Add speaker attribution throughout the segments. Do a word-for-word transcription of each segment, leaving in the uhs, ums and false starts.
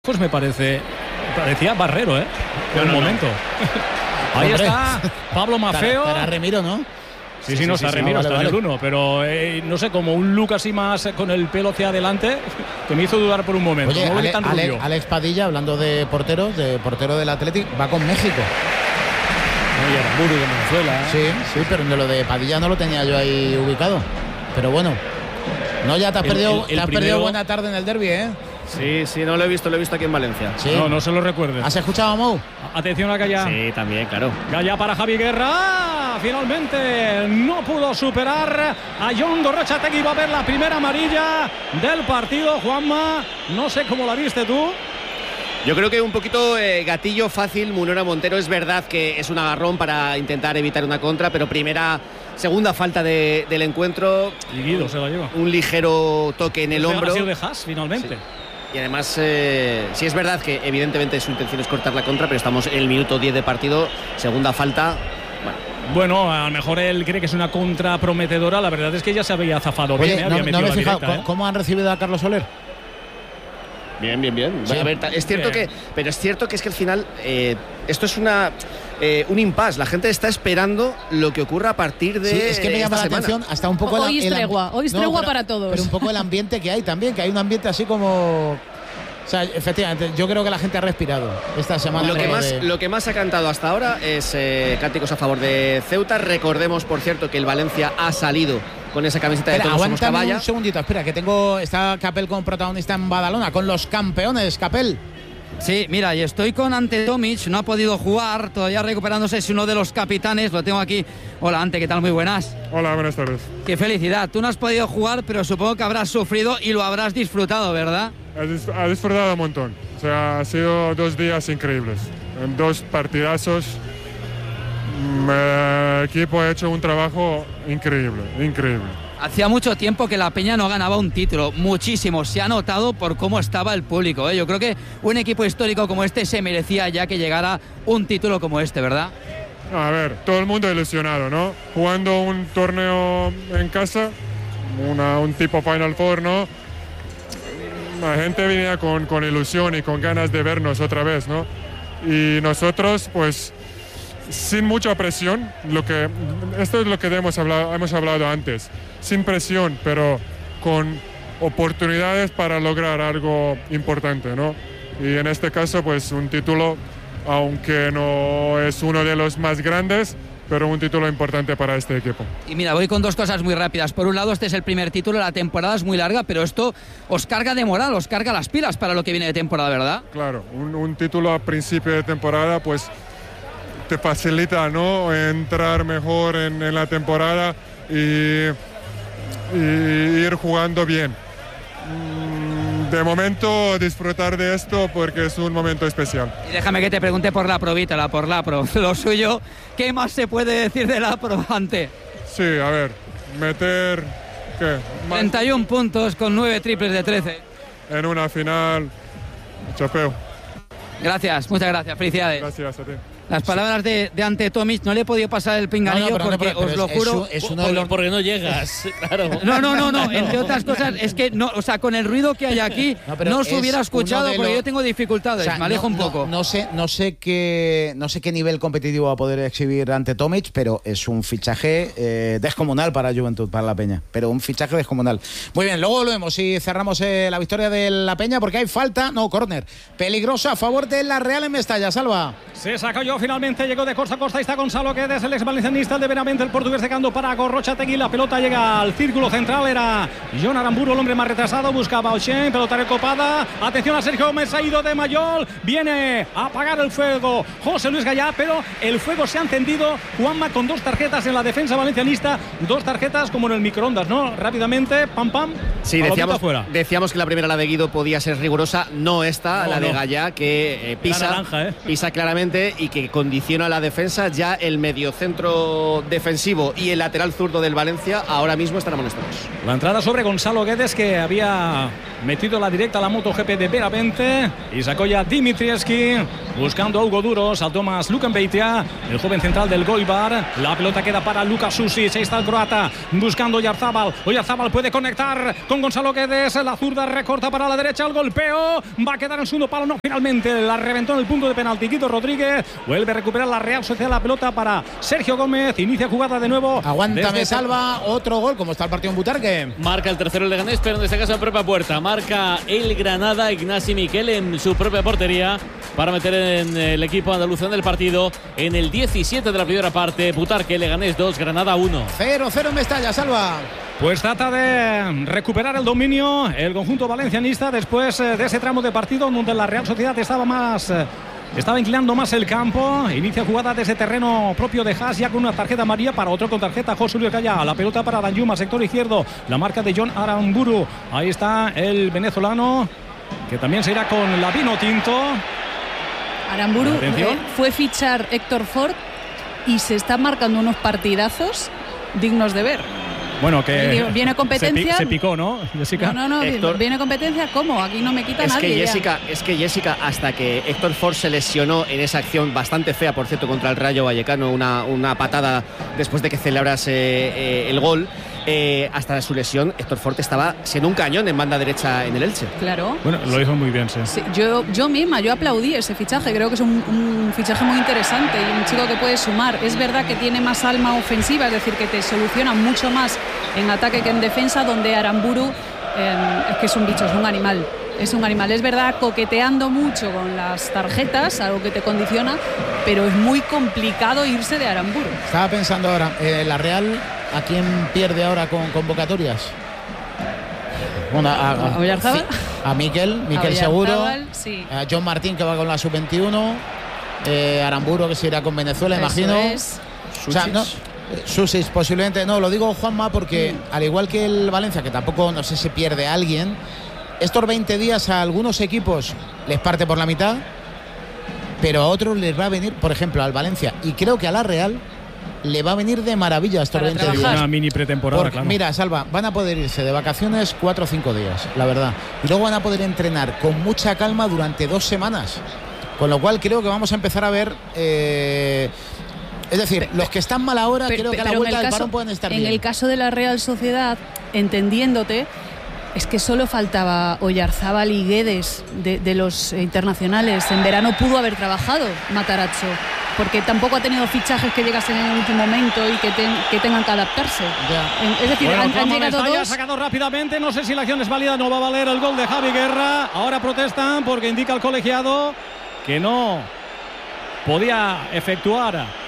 Speaker 1: Pues me parece, parecía Barrero, ¿eh? En un momento. Ahí
Speaker 2: Hombre.
Speaker 1: está Pablo Maffeo.
Speaker 2: Para, para Remiro, ¿no?
Speaker 1: Sí, sí, sí, no
Speaker 2: sí,
Speaker 1: está
Speaker 2: sí,
Speaker 1: Remiro,
Speaker 2: no, vale,
Speaker 1: está en
Speaker 2: vale.
Speaker 1: el uno, pero eh, no sé, como un look así más con el pelo hacia adelante, que me hizo dudar por un momento.
Speaker 2: Oye,
Speaker 1: no
Speaker 2: Ale-
Speaker 1: tan
Speaker 2: Ale-
Speaker 1: rubio.
Speaker 2: Alex Padilla, hablando de porteros, de portero del Athletic, va con México.
Speaker 3: Oye, Aramburu de Venezuela. ¿eh?
Speaker 2: Sí, sí, pero de lo de Padilla no lo tenía yo ahí ubicado. Pero bueno. No, ya te has,
Speaker 1: El-
Speaker 2: perdido,
Speaker 1: el- el
Speaker 2: te has
Speaker 1: primero-
Speaker 2: perdido buena tarde en el derbi, ¿eh?
Speaker 3: Sí, sí, no lo he visto, lo he visto aquí en Valencia.
Speaker 2: Sí.
Speaker 1: No, no se lo recuerdes.
Speaker 2: ¿Has escuchado a Mou?
Speaker 1: Atención a Gallá.
Speaker 3: Sí, también, claro.
Speaker 1: Gallá para Javi Guerra. Finalmente no pudo superar a Jon Gorrotxategi. Va a ver la primera amarilla del partido. Juanma, no sé cómo la viste tú.
Speaker 3: Yo creo que un poquito eh, gatillo fácil Munera Montero. Es verdad que es un agarrón para intentar evitar una contra, pero primera, segunda falta de, del encuentro.
Speaker 1: Y Guido se la lleva.
Speaker 3: Un ligero toque en el
Speaker 1: Este
Speaker 3: hombro.
Speaker 1: Ha sido de Haas, finalmente.
Speaker 3: Sí. Y además, eh, sí es verdad que evidentemente su intención es cortar la contra, pero estamos en el minuto diez de partido, segunda falta. Bueno,
Speaker 1: Bueno, a lo mejor él cree que es una contra prometedora. La verdad es que ya se había zafado
Speaker 2: Oye,
Speaker 1: bien, ¿eh?
Speaker 2: no,
Speaker 1: Había
Speaker 2: no
Speaker 1: metido
Speaker 2: me he
Speaker 1: la
Speaker 2: fijado.
Speaker 1: directa,
Speaker 2: ¿Cómo,
Speaker 1: ¿eh?
Speaker 2: cómo han recibido a Carlos Soler?
Speaker 3: bien, bien, bien.
Speaker 2: Sí.
Speaker 3: A ver, es cierto
Speaker 1: Bien.
Speaker 3: que, pero es cierto que es que al final eh, esto es una eh, un impasse. La gente está esperando lo que ocurra a partir de
Speaker 2: Sí, es que me llama
Speaker 3: esta
Speaker 2: la
Speaker 3: semana.
Speaker 2: atención hasta un poco el-
Speaker 4: Hoy es
Speaker 2: el,
Speaker 4: tregua, hoy es
Speaker 2: No,
Speaker 4: tregua
Speaker 2: pero-
Speaker 4: para todos.
Speaker 2: Pero un poco el ambiente que hay también, que hay un ambiente así como. O sea, efectivamente, yo creo que la gente ha respirado esta semana.
Speaker 3: Lo
Speaker 2: con
Speaker 3: que,
Speaker 2: lo
Speaker 3: más,
Speaker 2: de-
Speaker 3: lo que más ha cantado hasta ahora es eh, cánticos a favor de Ceuta. Recordemos, por cierto, que el Valencia ha salido con esa camiseta de
Speaker 2: Espera,
Speaker 3: Todos Somos
Speaker 2: aguántame
Speaker 3: Caballa.
Speaker 2: un segundito, espera, que tengo. Está Capel como protagonista en Badalona, con los campeones, Capel.
Speaker 5: Sí, mira, y estoy con Ante Tomic, no ha podido jugar, todavía recuperándose, es uno de los capitanes, lo tengo aquí. Hola Ante, ¿qué tal? Muy buenas.
Speaker 6: Hola, buenas tardes.
Speaker 5: Qué felicidad, tú no has podido jugar, pero supongo que habrás sufrido y lo habrás disfrutado, ¿verdad?
Speaker 6: Ha dis- ha disfrutado un montón. O sea, ha sido dos días increíbles. En dos partidazos. Mm, El equipo ha hecho un trabajo increíble, increíble.
Speaker 5: Hacía mucho tiempo que la Peña no ganaba un título, muchísimo, se ha notado por cómo estaba el público, ¿eh? Yo creo que un equipo histórico como este se merecía ya que llegara un título como este, ¿verdad?
Speaker 6: A ver, todo el mundo ilusionado, ¿no? Jugando un torneo en casa, una- un tipo Final Four, ¿no? La gente venía con, con ilusión y con ganas de vernos otra vez, ¿no? Y nosotros, pues, sin mucha presión, lo que, esto es lo que hemos hablado, hemos hablado antes, sin presión, pero con oportunidades para lograr algo importante, ¿no? Y en este caso, pues, un título, aunque no es uno de los más grandes, pero un título importante para este equipo.
Speaker 5: Y mira, voy con dos cosas muy rápidas. Por un lado, este es el primer título, la temporada es muy larga, pero esto os carga de moral, os carga las pilas para lo que viene de temporada, ¿verdad?
Speaker 6: Claro, un, un título a principio de temporada, pues te facilita, ¿no? Entrar mejor en, en la temporada y, y ir jugando bien. Mm, De momento disfrutar de esto porque es un momento especial.
Speaker 5: Y déjame que te pregunte por la probita, la por la pro. Lo suyo, ¿qué más se puede decir de la pro, Ante?
Speaker 6: Sí, a ver, meter ¿qué? Más
Speaker 5: treinta y uno puntos con nueve triples de trece.
Speaker 6: en una final. Chapeo.
Speaker 5: Gracias, muchas gracias, felicidades.
Speaker 6: Gracias a ti.
Speaker 5: Las palabras de, de Ante Tomic, no le he podido pasar el pinganillo
Speaker 2: No, no, pero no,
Speaker 5: porque
Speaker 2: pero-
Speaker 5: os
Speaker 2: pero
Speaker 5: lo
Speaker 2: es-
Speaker 5: juro.
Speaker 2: es, es uno de
Speaker 3: Porque,
Speaker 2: los.
Speaker 3: porque no llegas, claro.
Speaker 5: No, no, no, no, entre otras cosas, es que no, o sea, con el ruido que hay aquí,
Speaker 2: No,
Speaker 5: no,
Speaker 2: pero
Speaker 5: os
Speaker 2: es
Speaker 5: hubiera
Speaker 2: uno
Speaker 5: escuchado
Speaker 2: de
Speaker 5: porque
Speaker 2: los-
Speaker 5: yo tengo dificultades,
Speaker 2: O sea,
Speaker 5: me alejo
Speaker 2: no,
Speaker 5: un poco.
Speaker 2: No, no sé, no sé qué, no sé qué nivel competitivo va a poder exhibir ante Tomic, pero es un fichaje eh, descomunal para Juventud, para la Peña. Pero un fichaje descomunal. Muy bien, luego lo vemos y cerramos eh, la victoria de la Peña porque hay falta, no, córner peligrosa a favor de la Real en Mestalla. Salva.
Speaker 1: Se sacó yo finalmente, llegó de costa a costa. Ahí está Gonzalo Guedes, el ex valencianista, el de Benavente, el portugués secando para Gorrotxategi. La pelota llega al círculo central. Era Jon Aramburu, el hombre más retrasado. Buscaba a Ochen, pelota recopada. Atención a Sergio Gómez, ha ido de Mayol. Viene a apagar el fuego José Luis Gallá, pero el fuego se ha encendido. Juanma con dos tarjetas en la defensa valencianista. Dos tarjetas como en el microondas, ¿no? Rápidamente, pam, pam.
Speaker 3: Sí,
Speaker 1: palomita
Speaker 3: decíamos,
Speaker 1: fuera.
Speaker 3: decíamos que la primera, la de Guido, podía ser rigurosa. No esta,
Speaker 1: No,
Speaker 3: la de
Speaker 1: no.
Speaker 3: Gallá, que eh, pisa,
Speaker 1: naranja, ¿eh?
Speaker 3: pisa claramente y que condiciona la defensa. Ya el mediocentro defensivo y el lateral zurdo del Valencia ahora mismo están amonestados.
Speaker 1: La entrada sobre Gonzalo Guedes, que había metido la directa a la MotoGP de Benavente y sacó ya Dimitrieski buscando a Hugo Duros, a Tomás Lukenbeitia, el joven central del Goibar. La pelota queda para Luka Susic, ahí está el croata buscando Oyarzábal. Oyarzábal puede conectar con Gonzalo Guedes, la zurda recorta para la derecha, el golpeo va a quedar en segundo palo, no, finalmente la reventó en el punto de penalti. Guido Rodríguez vuelve a recuperar la Real Sociedad, la pelota para Sergio Gómez, inicia jugada de nuevo.
Speaker 2: Aguántame,
Speaker 1: desde...
Speaker 2: Salva, otro gol, como está el partido en Butarque.
Speaker 4: Marca el tercero el Leganés, pero en este caso en propia puerta. Marca el Granada, Ignasi Miquel en su propia portería para meter en el equipo andaluz en el partido en el diecisiete de la primera parte. Butarque, Leganés dos, Granada uno.
Speaker 2: cero cero en Mestalla, Salva.
Speaker 1: Pues trata de recuperar el dominio el conjunto valencianista después de ese tramo de partido donde la Real Sociedad estaba más... Estaba inclinando más el campo. Inicia jugada desde terreno propio de Haas, ya con una tarjeta amarilla para otro con tarjeta. Josulio Calla. La pelota para Danjuma, sector izquierdo. La marca de John Aramburu. Ahí está el venezolano, que también se irá con la vino tinto.
Speaker 7: Aramburu eh, fue fichar Héctor Ford y se están marcando unos partidazos dignos de ver.
Speaker 1: Bueno, que
Speaker 7: viene competencia.
Speaker 1: Se, pi, se picó, ¿no, Jessica?
Speaker 7: No, no, no.
Speaker 3: Héctor,
Speaker 7: viene competencia. ¿Cómo? Aquí no me quita
Speaker 3: es
Speaker 7: nadie.
Speaker 3: Que Jessica, es que Jessica, hasta que Héctor Ford se lesionó en esa acción bastante fea, por cierto, contra el Rayo Vallecano, una, una patada después de que celebrase eh, el gol. Eh, hasta su lesión, Héctor Ford estaba siendo un cañón en banda derecha en el Elche.
Speaker 7: Claro.
Speaker 1: Bueno, lo hizo muy bien, sí.
Speaker 7: sí yo, yo misma, yo aplaudí ese fichaje. Creo que es un, un fichaje muy interesante y un chico que puede sumar. Es verdad que tiene más alma ofensiva, es decir, que te soluciona mucho más en ataque que en defensa, donde Aramburu eh, es que es un bicho, es un animal. Es un animal, es verdad, coqueteando mucho con las tarjetas, algo que te condiciona, pero es muy complicado irse de Aramburu.
Speaker 2: Estaba pensando ahora, eh, la Real, ¿a quién pierde ahora con convocatorias? Bueno, a, a,
Speaker 7: ¿A Oyarzábal?
Speaker 2: A Miquel, Miquel seguro.
Speaker 7: Sí.
Speaker 2: A John Martín, que va con la sub veintiuno. Eh, Aramburu, que se irá con Venezuela,
Speaker 7: Eso
Speaker 2: imagino.
Speaker 7: Es.
Speaker 2: O sea, no, Susic posiblemente no, lo digo, Juanma, porque mm. al igual que el Valencia, que tampoco, no sé si pierde a alguien, estos veinte días a algunos equipos les parte por la mitad, pero a otros les va a venir, por ejemplo, al Valencia, y creo que a la Real le va a venir de maravilla estos veinte días.
Speaker 1: Una mini pretemporada,
Speaker 2: Porque,
Speaker 1: claro.
Speaker 2: Mira, Salva, van a poder irse de vacaciones cuatro o cinco días, la verdad. Y luego van a poder entrenar con mucha calma durante dos semanas. Con lo cual creo que vamos a empezar a ver... Eh, es decir, los que están mal ahora, pero, creo que a la vuelta del caso, parón pueden estar
Speaker 7: en
Speaker 2: bien.
Speaker 7: En el caso de la Real Sociedad, entendiéndote, es que solo faltaba Oyarzábal y Guedes de, de los internacionales. En verano pudo haber trabajado Matarazzo, porque tampoco ha tenido fichajes que llegasen en el último momento y que, ten, que tengan que adaptarse.
Speaker 1: Ya.
Speaker 7: Es decir,
Speaker 1: bueno,
Speaker 7: han, han llegado
Speaker 1: Mestalla
Speaker 7: dos.
Speaker 1: ha sacado rápidamente, no sé si la acción es válida, no va a valer el gol de Javi Guerra. Ahora protestan porque indica el colegiado que no podía efectuar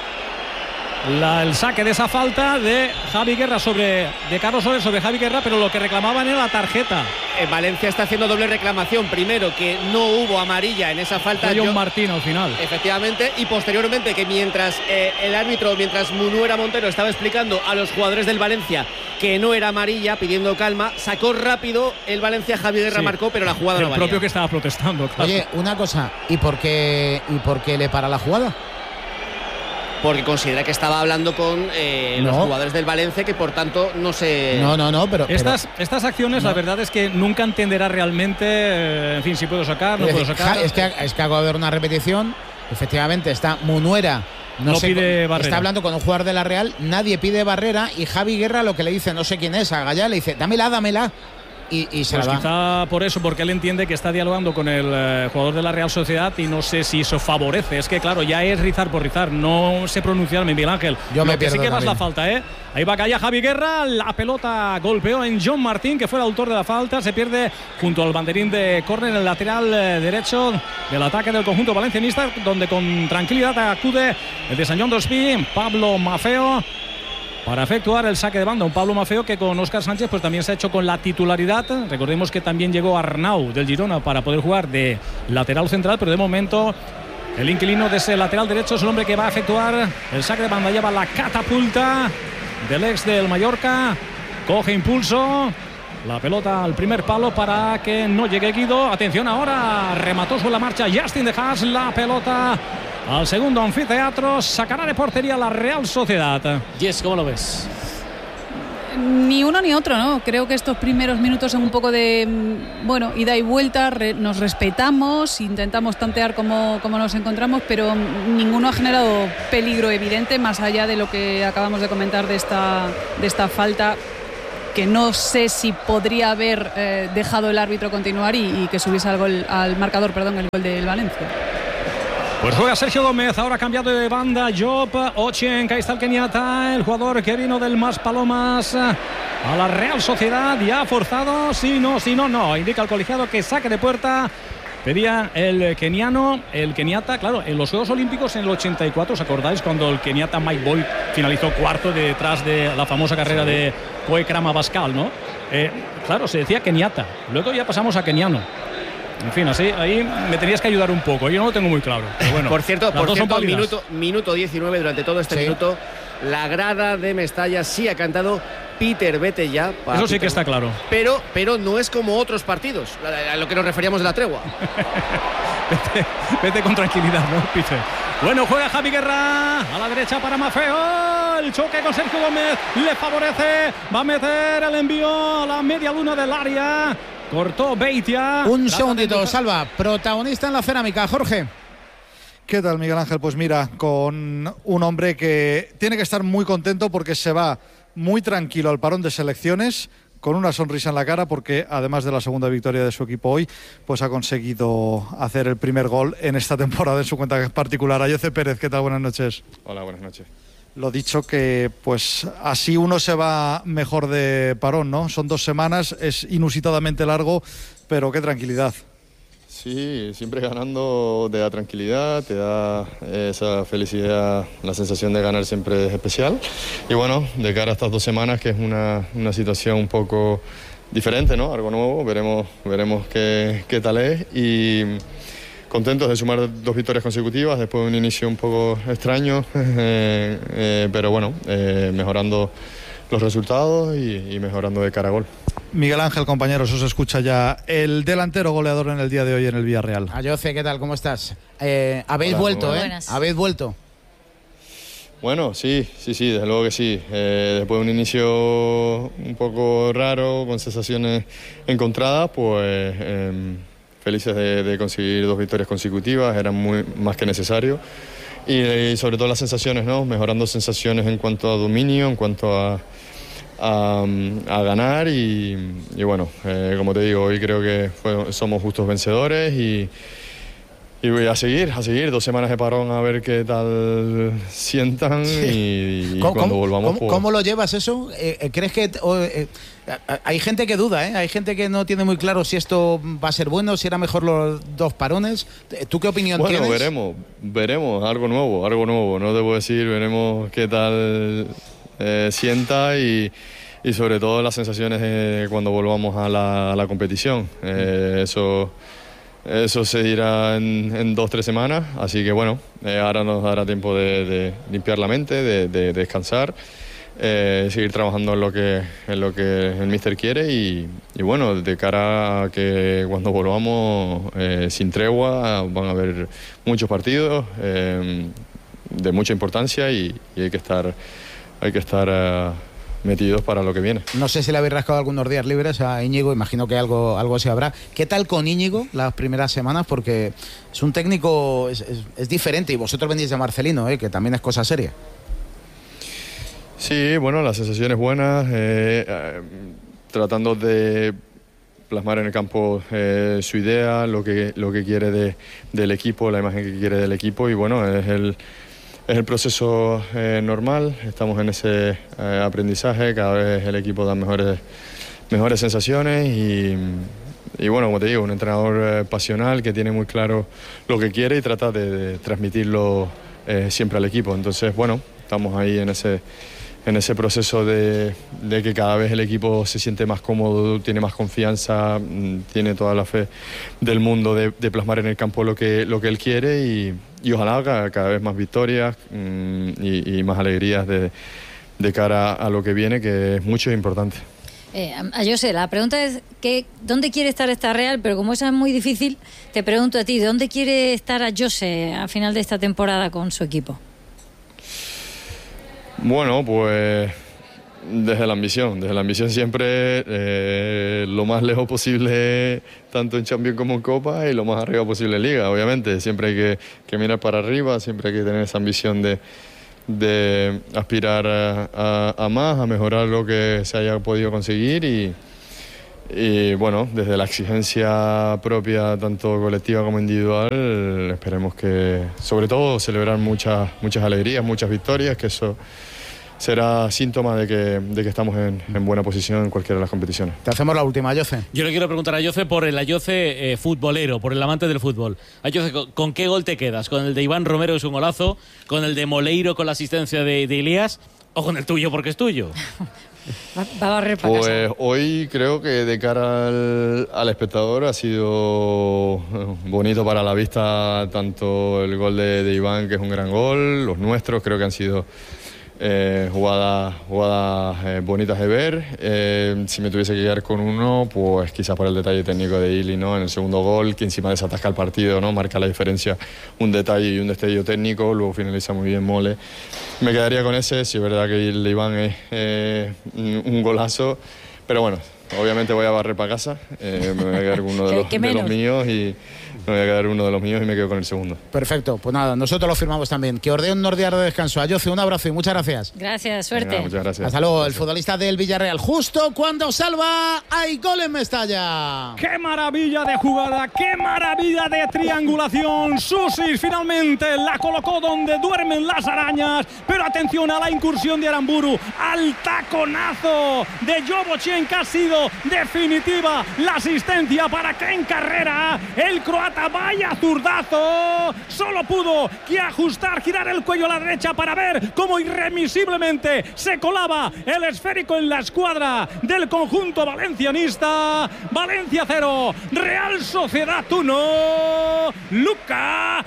Speaker 1: La, el saque de esa falta de Javi Guerra sobre de Carlos Soler sobre Javi Guerra, pero lo que reclamaban era la tarjeta.
Speaker 3: En Valencia está haciendo doble reclamación. Primero, que no hubo amarilla en esa falta.
Speaker 1: John
Speaker 3: Yo,
Speaker 1: Martín al final.
Speaker 3: Efectivamente, y posteriormente que mientras eh, el árbitro, mientras Munuera Montero estaba explicando a los jugadores del Valencia que no era amarilla, pidiendo calma, sacó rápido el Valencia, Javi Guerra sí, marcó, pero la jugada
Speaker 1: el
Speaker 3: no valía.
Speaker 1: El propio que estaba protestando, claro.
Speaker 2: Oye, una cosa, ¿y por qué, y por qué le para la jugada?
Speaker 3: Porque considera que estaba hablando con eh,
Speaker 2: no.
Speaker 3: los jugadores del Valencia, que por tanto no se...
Speaker 2: No, no, no, pero...
Speaker 1: Estas,
Speaker 2: pero,
Speaker 1: estas acciones, no. La verdad es que nunca entenderá realmente, eh, en fin, si puedo sacar, no
Speaker 2: es
Speaker 1: puedo
Speaker 2: decir,
Speaker 1: sacar.
Speaker 2: Es que, es que hago de ver una repetición, efectivamente está Munuera, no,
Speaker 1: no
Speaker 2: sé,
Speaker 1: pide barrera.
Speaker 2: Está hablando con un jugador de la Real, nadie pide barrera y Javi Guerra lo que le dice, no sé quién es, a Gallá le dice, dámela, dámela. Y, y se
Speaker 1: pues
Speaker 2: la
Speaker 1: quizá por eso, porque él entiende que está dialogando con el eh, jugador de la Real Sociedad y no sé si eso favorece. Es que claro, ya es rizar por rizar, no sé pronunciarme, Miguel Ángel.
Speaker 2: Yo
Speaker 1: Lo
Speaker 2: me
Speaker 1: que sí que
Speaker 2: también.
Speaker 1: más la falta, ¿eh? Ahí va a caer Javi Guerra, la pelota golpeó en John Martín, que fue el autor de la falta, se pierde junto al banderín de córner en el lateral eh, derecho del ataque del conjunto valencianista, donde con tranquilidad acude el de San John d'Ospí, Pablo Mafeo, para efectuar el saque de banda. Un Pablo Mafeo que con Óscar Sánchez pues también se ha hecho con la titularidad. Recordemos que también llegó Arnau del Girona para poder jugar de lateral central, pero de momento el inquilino de ese lateral derecho es el hombre que va a efectuar el saque de banda. Lleva la catapulta del ex del Mallorca, coge impulso, la pelota al primer palo para que no llegue Guido. Atención, ahora remató sobre la marcha Justin de Haas, la pelota al segundo anfiteatro, sacará de portería la Real Sociedad.
Speaker 4: Yes, ¿cómo lo ves?
Speaker 7: Ni uno ni otro, ¿no? Creo que estos primeros minutos son un poco de, bueno, ida y vuelta, re, nos respetamos, intentamos tantear cómo, cómo nos encontramos, pero ninguno ha generado peligro evidente, más allá de lo que acabamos de comentar de esta, de esta falta, que no sé si podría haber eh, dejado el árbitro continuar y, y que subiese al, gol, al marcador, perdón, el gol del Valencia.
Speaker 1: Pues juega Sergio Gómez, ahora cambiado de banda, Job Ochieng, ahí está el keniata, el jugador que vino del Mas Palomas a la Real Sociedad, ya forzado, sí, no, sí, no, no, indica el colegiado que saque de puerta, pedía el keniano, el keniata, claro, en los Juegos Olímpicos en el ochenta y cuatro, ¿os acordáis? Cuando el keniata Mike Boyd finalizó cuarto detrás de la famosa carrera de Poe Krama-Bascal, ¿no? Eh, claro, se decía keniata, luego ya pasamos a keniano. En fin, así, ahí me tenías que ayudar un poco. Yo no lo tengo muy claro. Pero bueno,
Speaker 3: por cierto, por cierto minuto, minuto diecinueve, durante todo este
Speaker 2: sí. minuto,
Speaker 3: la grada de Mestalla sí ha cantado Peter, vete ya.
Speaker 1: Eso sí
Speaker 3: Peter,
Speaker 1: que está claro.
Speaker 3: Pero, pero no es como otros partidos, a lo que nos referíamos de la tregua.
Speaker 1: vete, vete con tranquilidad, ¿no, Peter? Bueno, juega Javi Guerra a la derecha para Maffeo. El choque con Sergio Gómez le favorece. Va a meter el envío a la media luna del área. Cortó Beitia.
Speaker 2: Un segundito, Salva. Protagonista en la cerámica, Jorge.
Speaker 8: ¿Qué tal, Miguel Ángel? Pues mira, con un hombre que tiene que estar muy contento porque se va muy tranquilo al parón de selecciones, con una sonrisa en la cara, porque además de la segunda victoria de su equipo hoy, pues ha conseguido hacer el primer gol en esta temporada en su cuenta particular. Ayoce Pérez, ¿qué tal? Buenas noches.
Speaker 6: Hola, buenas noches.
Speaker 8: Lo dicho, que pues así uno se va mejor de parón, ¿no? Son dos semanas, es inusitadamente largo, pero qué tranquilidad.
Speaker 6: Sí, siempre ganando te da tranquilidad, te da esa felicidad, la sensación de ganar siempre es especial. Y bueno, de cara a estas dos semanas, que es una, una situación un poco diferente, ¿no? Algo nuevo, veremos, veremos qué, qué tal es. Y contentos de sumar dos victorias consecutivas después de un inicio un poco extraño, eh, eh, pero bueno, eh, mejorando los resultados y, y mejorando de cara a gol.
Speaker 8: Miguel Ángel, compañeros, os escucha ya el delantero goleador en el día de hoy en el Villarreal.
Speaker 2: Ayoce, ¿qué tal? ¿Cómo estás? Eh, habéis
Speaker 6: Hola,
Speaker 2: vuelto, ¿eh?
Speaker 9: buenas.
Speaker 2: Habéis vuelto.
Speaker 6: Bueno, sí, sí, sí, desde luego que sí. Eh, después de un inicio un poco raro, con sensaciones encontradas, pues eh, felices de, de conseguir dos victorias consecutivas, eran muy más que necesario. Y, y sobre todo las sensaciones, ¿no? Mejorando sensaciones en cuanto a dominio, en cuanto a, a, a ganar y, y bueno, eh, como te digo, hoy creo que fue, somos justos vencedores y, y voy a seguir, a seguir, dos semanas de parón a ver qué tal sientan y, y
Speaker 2: ¿Cómo,
Speaker 6: cuando
Speaker 2: cómo,
Speaker 6: volvamos...
Speaker 2: ¿cómo,
Speaker 6: pues...
Speaker 2: ¿Cómo lo llevas eso? Eh, ¿Crees que...? O, eh, hay gente que duda, ¿eh? Hay gente que no tiene muy claro si esto va a ser bueno, si era mejor los dos parones. ¿Tú qué opinión
Speaker 6: bueno,
Speaker 2: tienes?
Speaker 6: Bueno, veremos, veremos, algo nuevo, algo nuevo, no debo decir, veremos qué tal eh, sienta y, y sobre todo las sensaciones de cuando volvamos a la, a la competición. Eh, eso... Eso se dirá en, en dos, tres semanas, así que bueno, eh, ahora nos dará tiempo de, de limpiar la mente, de, de, de descansar, eh, seguir trabajando en lo que, en lo que el míster quiere y, y bueno, de cara a que cuando volvamos eh, sin tregua van a haber muchos partidos eh, de mucha importancia y, y hay que estar, hay que estar uh, metidos para lo que viene.
Speaker 2: No sé si le habéis rascado algunos días libres a Íñigo, imagino que algo, algo se habrá. ¿Qué tal con Íñigo las primeras semanas? Porque es un técnico, es, es, es diferente y vosotros venís de Marcelino, ¿eh? Que también es cosa seria.
Speaker 6: Sí, bueno, las sensaciones buenas, eh, eh, tratando de plasmar en el campo eh, su idea, lo que, lo que quiere de, del equipo, la imagen que quiere del equipo y bueno, es el... Es el proceso eh, normal, estamos en ese eh, aprendizaje, cada vez el equipo da mejores, mejores sensaciones y, y bueno, como te digo, un entrenador eh, pasional que tiene muy claro lo que quiere y trata de, de transmitirlo eh, siempre al equipo. Entonces, bueno, estamos ahí en ese, en ese proceso de, de que cada vez el equipo se siente más cómodo, tiene más confianza, tiene toda la fe del mundo de, de plasmar en el campo lo que, lo que él quiere y, y ojalá cada, cada vez más victorias mmm, y, y más alegrías de, de cara a lo que viene, que es mucho e importante.
Speaker 9: Eh, yo sé, la pregunta es que, ¿dónde quiere estar esta Real? Pero como esa es muy difícil, te pregunto a ti, ¿dónde quiere estar a Jose a final de esta temporada con su equipo?
Speaker 6: Bueno, pues
Speaker 10: Desde la ambición, desde la ambición siempre eh, lo más lejos posible, tanto en Champions como en Copa, y lo más arriba posible en Liga, obviamente. Siempre hay que, que mirar para arriba, siempre hay que tener esa ambición de, de aspirar a, a, a más, a mejorar lo que se haya podido conseguir y, y bueno, desde la exigencia propia, tanto colectiva como individual, esperemos que, sobre todo, celebrar muchas, muchas alegrías, muchas victorias, que eso será síntoma de que, de que estamos en, en buena posición en cualquiera de las competiciones.
Speaker 2: Te hacemos la última, Ayoce.
Speaker 4: Yo le quiero preguntar a Ayoce por el Ayoce eh, futbolero, por el amante del fútbol. Ayoce, ¿con, ¿con qué gol te quedas? ¿Con el de Iván Romero, que es un golazo? ¿Con el de Moleiro, con la asistencia de, de Elías? ¿O con el tuyo, porque es tuyo?
Speaker 9: Va, va a barrer para
Speaker 10: Pues
Speaker 9: casa.
Speaker 10: hoy creo que de cara al, al espectador ha sido bonito para la vista, tanto el gol de, de Iván, que es un gran gol, los nuestros creo que han sido Eh, jugadas, jugadas eh, bonitas de ver. Eh, si me tuviese que quedar con uno, pues quizás por el detalle técnico de Ili, ¿no? En el segundo gol, que encima desatasca el partido, ¿no? Marca la diferencia, un detalle y un destello técnico, luego finaliza muy bien Mole. Me quedaría con ese, si es verdad que el de Iván es eh, un golazo, pero bueno, obviamente voy a barrer para casa, eh, me voy a quedar con uno de los, de los míos y me voy a quedar uno de los míos y me quedo con el segundo.
Speaker 2: Perfecto, pues nada, nosotros lo firmamos también. Que ordene un días de descanso. Ayoce, un abrazo y muchas gracias.
Speaker 9: Gracias, suerte.
Speaker 10: Venga, muchas gracias.
Speaker 2: Hasta luego,
Speaker 10: Gracias.
Speaker 2: el futbolista del Villarreal. Justo cuando salva, hay gol en Mestalla.
Speaker 1: ¡Qué maravilla de jugada! ¡Qué maravilla de triangulación! Susis finalmente la colocó donde duermen las arañas. Pero atención a la incursión de Aramburu, al taconazo de Jovocien, que ha sido definitiva la asistencia para que en carrera el croata, vaya zurdazo, solo pudo que ajustar, girar el cuello a la derecha para ver cómo irremisiblemente se colaba el esférico en la escuadra del conjunto valencianista. Valencia cero, Real Sociedad uno, Luka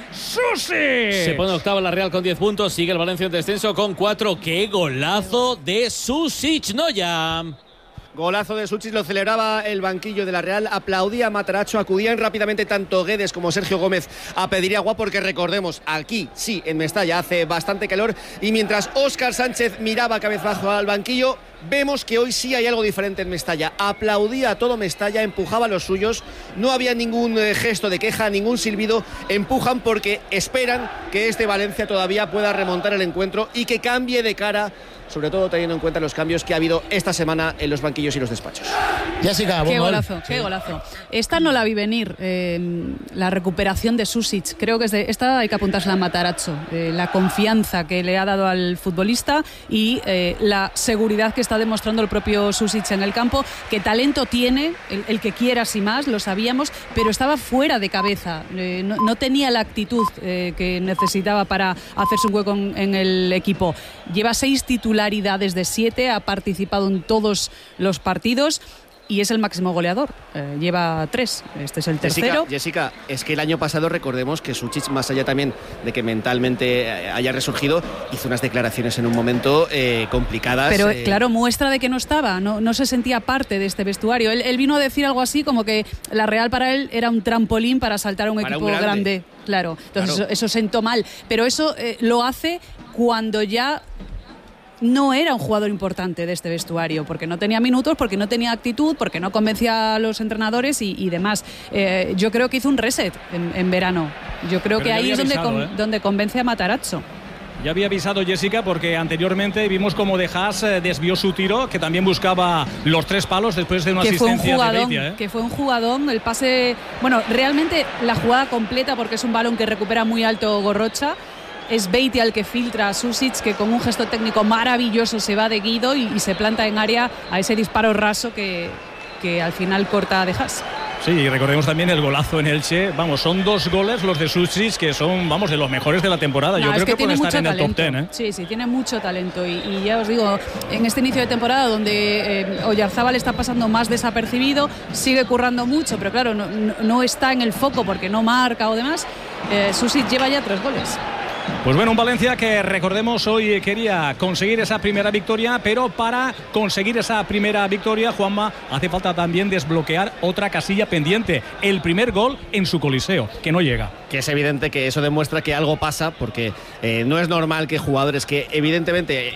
Speaker 1: Susic.
Speaker 4: Se pone octava la Real con diez puntos, sigue el Valencia en descenso con cuatro. ¡Qué golazo de Susic, Noya!
Speaker 3: Golazo de Susic, lo celebraba el banquillo de la Real, aplaudía a Matarazzo, acudían rápidamente tanto Guedes como Sergio Gómez a pedir agua, porque recordemos, aquí sí, en Mestalla hace bastante calor, y mientras Óscar Sánchez miraba cabezbajo al banquillo, vemos que hoy sí hay algo diferente en Mestalla. Aplaudía a todo Mestalla, empujaba a los suyos, no había ningún eh, gesto de queja, ningún silbido, empujan porque esperan que este Valencia todavía pueda remontar el encuentro y que cambie de cara, sobre todo teniendo en cuenta los cambios que ha habido esta semana en los banquillos y los despachos.
Speaker 2: Jessica,
Speaker 7: qué golazo, qué golazo. Esta no la vi venir, eh, la recuperación de Susic. Creo que es de, esta hay que apuntársela a Matarazzo. Eh, la confianza que le ha dado al futbolista y eh, la seguridad que está demostrando el propio Susic en el campo. Que talento tiene, el, el que quiera y más, lo sabíamos, pero estaba fuera de cabeza. Eh, no, no tenía la actitud eh, que necesitaba para hacerse un hueco en, en el equipo. Lleva seis titularidades de siete, ha participado en todos los partidos y es el máximo goleador. Eh, lleva tres, este es el tercero.
Speaker 3: Jessica, Jessica, es que el año pasado recordemos que Susic, más allá también de que mentalmente haya resurgido, hizo unas declaraciones en un momento eh, complicadas.
Speaker 7: Pero
Speaker 3: eh...
Speaker 7: claro, muestra de que no estaba, no, no se sentía parte de este vestuario. Él, él vino a decir algo así como que la Real para él era un trampolín para saltar a un
Speaker 3: para
Speaker 7: equipo
Speaker 3: un grande.
Speaker 7: grande. Claro, entonces
Speaker 3: Claro.
Speaker 7: Eso, eso sentó mal. Pero eso eh, lo hace cuando ya no era un jugador importante de este vestuario, porque no tenía minutos, porque no tenía actitud, porque no convencía a los entrenadores y, y demás. Eh, yo creo que hizo un reset en, en verano. Yo creo
Speaker 1: Pero
Speaker 7: que
Speaker 1: ya
Speaker 7: ahí
Speaker 1: había
Speaker 7: es donde,
Speaker 1: avisado,
Speaker 7: con,
Speaker 1: ¿eh?
Speaker 7: donde convence a Matarazzo.
Speaker 1: Ya había avisado Jessica porque anteriormente vimos como De Haas eh, desvió su tiro, que también buscaba los tres palos después de una
Speaker 7: que fue un
Speaker 1: asistencia
Speaker 7: jugadón,
Speaker 1: de Beitia, ¿eh?
Speaker 7: que fue un jugadón, el pase, bueno, realmente la jugada completa, porque es un balón que recupera muy alto Gorrocha. Es Beitia el que filtra a Susic, que con un gesto técnico maravilloso se va de Guido y, y se planta en área a ese disparo raso que, que al final corta a De Haas.
Speaker 1: Sí, y recordemos también el golazo en Elche. Vamos, son dos goles los de Susic que son, vamos, de los mejores de la temporada.
Speaker 7: No,
Speaker 1: Yo
Speaker 7: es
Speaker 1: creo que,
Speaker 7: que tiene
Speaker 1: pueden estar
Speaker 7: mucho
Speaker 1: en el top
Speaker 7: talento.
Speaker 1: ten, ¿eh?
Speaker 7: Sí, sí, tiene mucho talento. Y, y ya os digo, en este inicio de temporada donde eh, Oyarzábal está pasando más desapercibido, sigue currando mucho, pero claro, no, no, no está en el foco porque no marca o demás. Eh, Susic lleva ya tres goles.
Speaker 1: Pues bueno, un Valencia que recordemos hoy quería conseguir esa primera victoria, pero para conseguir esa primera victoria, Juanma, hace falta también desbloquear otra casilla pendiente, el primer gol en su Coliseo, que no llega.
Speaker 3: Que es evidente que eso demuestra que algo pasa, porque eh, no es normal que jugadores que evidentemente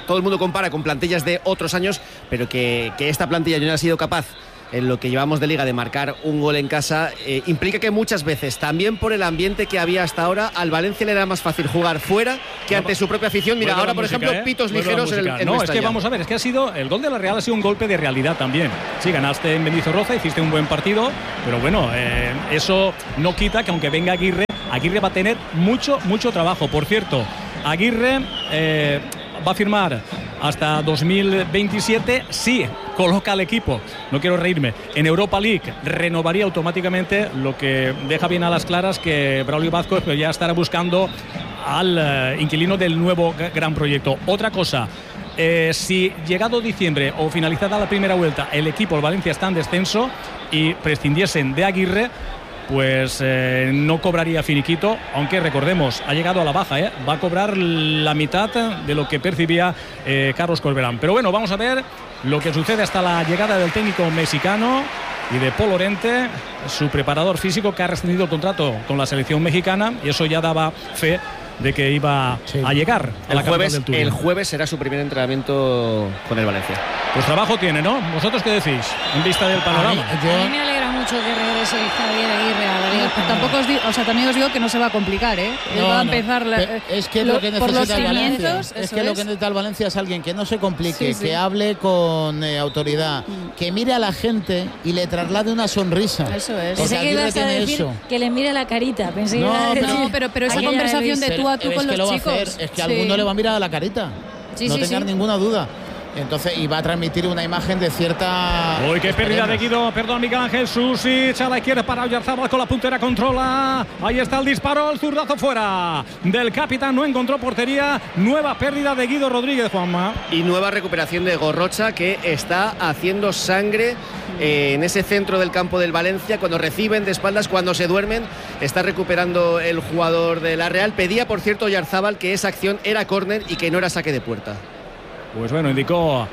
Speaker 3: todo el mundo compara con plantillas de otros años, pero que, que esta plantilla no ha sido capaz en lo que llevamos de liga de marcar un gol en casa, eh, implica que muchas veces, también por el ambiente que había hasta ahora, al Valencia le era más fácil jugar fuera que
Speaker 1: no,
Speaker 3: ante su propia afición. Mira, ahora por
Speaker 1: música,
Speaker 3: ejemplo,
Speaker 1: ¿eh?
Speaker 3: pitos
Speaker 1: Vuelve
Speaker 3: ligeros en el, en
Speaker 1: No,
Speaker 3: Mestalla.
Speaker 1: es que vamos a ver, es que ha sido, el gol de la Real ha sido un golpe de realidad también. Sí, ganaste en Mendizorroza, hiciste un buen partido, pero bueno, eh, eso no quita que aunque venga Aguirre, Aguirre va a tener mucho, mucho trabajo. Por cierto, Aguirre eh, va a firmar hasta dos mil veintisiete, sí, coloca al equipo, no quiero reírme, en Europa League, renovaría automáticamente, lo que deja bien a las claras que Braulio Vázquez ya estará buscando al uh, inquilino del nuevo gran proyecto. Otra cosa, eh, si llegado diciembre o finalizada la primera vuelta el equipo, el Valencia, está en descenso y prescindiesen de Aguirre, pues eh, no cobraría finiquito, aunque recordemos, ha llegado a la baja, ¿eh? Va a cobrar la mitad de lo que percibía eh, Carlos Corberán. Pero bueno, vamos a ver lo que sucede hasta la llegada del técnico mexicano y de Paul Lorente, su preparador físico, que ha rescindido el contrato con la selección mexicana, y eso ya daba fe de que iba sí. a llegar a
Speaker 3: el
Speaker 1: la
Speaker 3: jueves,
Speaker 1: del Turín.
Speaker 3: El jueves será su primer entrenamiento con el Valencia.
Speaker 1: Pues trabajo tiene, ¿no? ¿Vosotros qué decís? En vista del panorama.
Speaker 9: A mí, yo... a mí me alegra mucho que regrese Javier Aguirre a la Liga.
Speaker 7: No, tampoco os digo, o sea, también os digo que no se va a complicar, ¿eh? Él
Speaker 2: no,
Speaker 7: va a
Speaker 2: no.
Speaker 7: empezar la, eh,
Speaker 2: es que
Speaker 7: lo,
Speaker 2: lo que
Speaker 7: por los
Speaker 2: necesita el
Speaker 7: cimientos.
Speaker 2: Valencia es que
Speaker 7: es.
Speaker 2: lo que necesita el Valencia es alguien que no se complique,
Speaker 7: sí, sí.
Speaker 2: que hable con eh, autoridad, mm. que mire a la gente y le traslade una sonrisa.
Speaker 7: Eso es.
Speaker 9: Pensé que ibas a decir eso. Que le mire la carita. Pensé
Speaker 2: no,
Speaker 9: que iba a decir...
Speaker 7: no, pero, pero esa
Speaker 9: Ayer
Speaker 7: conversación de tú a tú
Speaker 2: es
Speaker 7: con
Speaker 2: que
Speaker 7: los
Speaker 2: lo
Speaker 7: chicos.
Speaker 2: Va a hacer, es que
Speaker 7: sí.
Speaker 2: alguno le va a mirar a la carita.
Speaker 9: Sí,
Speaker 2: no
Speaker 9: sí,
Speaker 2: tengas
Speaker 9: sí.
Speaker 2: ninguna duda. Entonces, y va a transmitir una imagen de cierta...
Speaker 1: Uy, qué pérdida de Guido, perdón, Miguel Ángel. Susic a la izquierda para Oyarzábal con la puntera, controla. Ahí está el disparo, el zurdazo fuera del capitán, no encontró portería. Nueva pérdida de Guido Rodríguez, Juanma.
Speaker 3: Y nueva recuperación de Gorrocha, que está haciendo sangre eh, en ese centro del campo del Valencia. Cuando reciben de espaldas, cuando se duermen, está recuperando el jugador de la Real. Pedía, por cierto, Oyarzábal que esa acción era córner y que no era saque de puerta.
Speaker 1: Pues bueno, indicó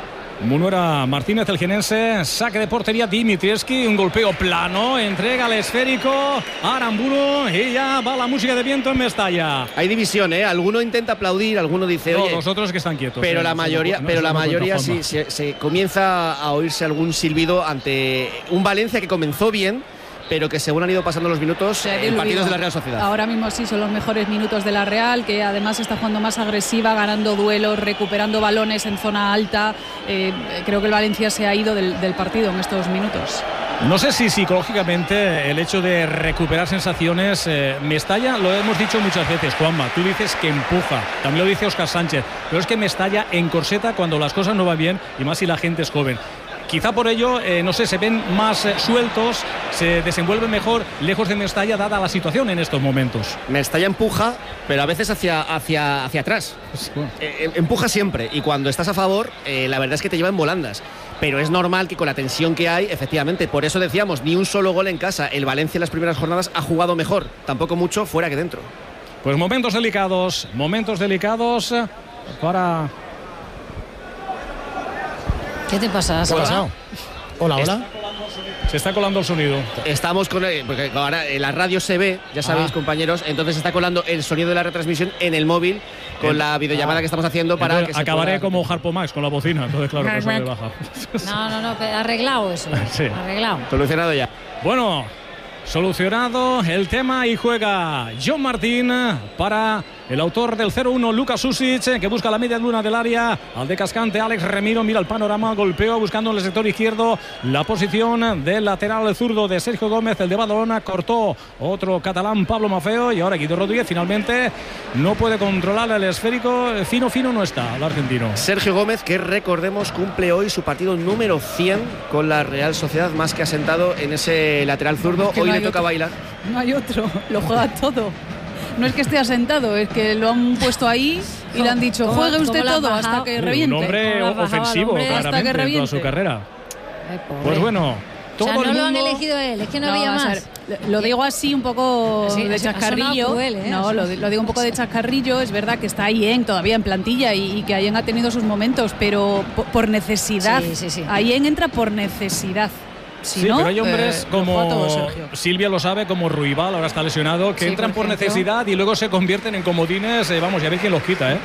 Speaker 1: Munuera Martínez, el jienense. Saque de portería Dimitrievski, un golpeo plano, entrega el esférico a Aramburu y ya va la música de viento en Mestalla.
Speaker 3: Hay división, ¿eh? Alguno intenta aplaudir, alguno dice,
Speaker 1: no,
Speaker 3: oye...
Speaker 1: los otros que están quietos.
Speaker 3: Pero
Speaker 1: eh,
Speaker 3: la mayoría,
Speaker 1: no,
Speaker 3: pero la
Speaker 1: no
Speaker 3: mayoría
Speaker 1: cuenta,
Speaker 3: sí, se, se comienza a oírse algún silbido ante un Valencia que comenzó bien, pero que según han ido pasando los minutos, en partidos de la Real Sociedad.
Speaker 7: Ahora mismo sí son los mejores minutos de la Real, que además está jugando más agresiva, ganando duelos, recuperando balones en zona alta. Eh, creo que el Valencia se ha ido del, del partido en estos minutos.
Speaker 1: No sé si psicológicamente el hecho de recuperar sensaciones, eh, Mestalla, lo hemos dicho muchas veces, Juanma, tú dices que empuja, también lo dice Óscar Sánchez, pero es que Mestalla encorseta cuando las cosas no van bien, y más si la gente es joven. Quizá por ello, eh, no sé, se ven más eh, sueltos, se desenvuelven mejor lejos de Mestalla, dada la situación en estos momentos.
Speaker 3: Mestalla empuja, pero a veces hacia, hacia, hacia atrás.
Speaker 1: Sí, bueno.
Speaker 3: eh, empuja siempre, y cuando estás a favor, eh, la verdad es que te lleva en volandas. Pero es normal que con la tensión que hay, efectivamente, por eso decíamos, ni un solo gol en casa. El Valencia en las primeras jornadas ha jugado mejor, tampoco mucho fuera que dentro.
Speaker 1: Pues momentos delicados, momentos delicados para...
Speaker 9: ¿Qué te pasa?
Speaker 2: ¿Qué ha pasado? Hola, hola.
Speaker 1: Se está colando el sonido.
Speaker 3: Estamos con el, porque ahora en la radio se ve, ya sabéis, ah. compañeros, entonces se está colando el sonido de la retransmisión en el móvil con el, la videollamada ah. que estamos haciendo para entonces, que
Speaker 1: acabaré
Speaker 3: se pueda...
Speaker 1: como Harpo Max con la bocina, entonces claro, eso me baja.
Speaker 9: No, no, no, arreglado eso. Sí. Arreglado.
Speaker 3: Solucionado ya.
Speaker 1: Bueno, solucionado el tema y juega John Martín para el autor del cero uno, Lucas Susic, que busca la media luna del área. Al de cascante, Alex Remiro mira el panorama, golpeo buscando en el sector izquierdo la posición del lateral zurdo de Sergio Gómez, el de Badalona, cortó otro catalán, Pablo Maffeo, y ahora Guido Rodríguez finalmente no puede controlar el esférico. Fino, fino no está el argentino.
Speaker 3: Sergio Gómez, que recordemos cumple hoy su partido número cien con la Real Sociedad, más que asentado en ese lateral zurdo.
Speaker 7: Hoy
Speaker 3: no le toca
Speaker 7: otro.
Speaker 3: bailar.
Speaker 7: No hay otro, lo juega todo. No es que esté asentado, es que lo han puesto ahí y le han dicho juegue usted todo hasta que reviente.
Speaker 1: Un hombre ofensivo, claramente, en toda su carrera.
Speaker 9: Ay,
Speaker 1: pues bueno, todo
Speaker 9: o sea, no
Speaker 1: el mundo...
Speaker 9: lo han elegido a él, es que no, no había más.
Speaker 7: Lo digo así un poco
Speaker 9: así,
Speaker 7: de chascarrillo.
Speaker 9: Cruel, ¿eh?
Speaker 7: No, lo, lo digo un poco de chascarrillo. Es verdad que está Ayen todavía en plantilla y, y que Ayen ha tenido sus momentos, pero por, por necesidad.
Speaker 9: Sí, sí, sí.
Speaker 7: Ayen entra por necesidad. Si
Speaker 1: sí,
Speaker 7: no,
Speaker 1: pero hay hombres
Speaker 7: eh,
Speaker 1: como
Speaker 7: todo,
Speaker 1: Silvia lo sabe, como Ruibal, ahora está lesionado, que
Speaker 9: sí,
Speaker 1: entran por,
Speaker 9: por
Speaker 1: necesidad y luego se convierten en comodines. Eh, vamos, ya veis quién los quita, ¿eh?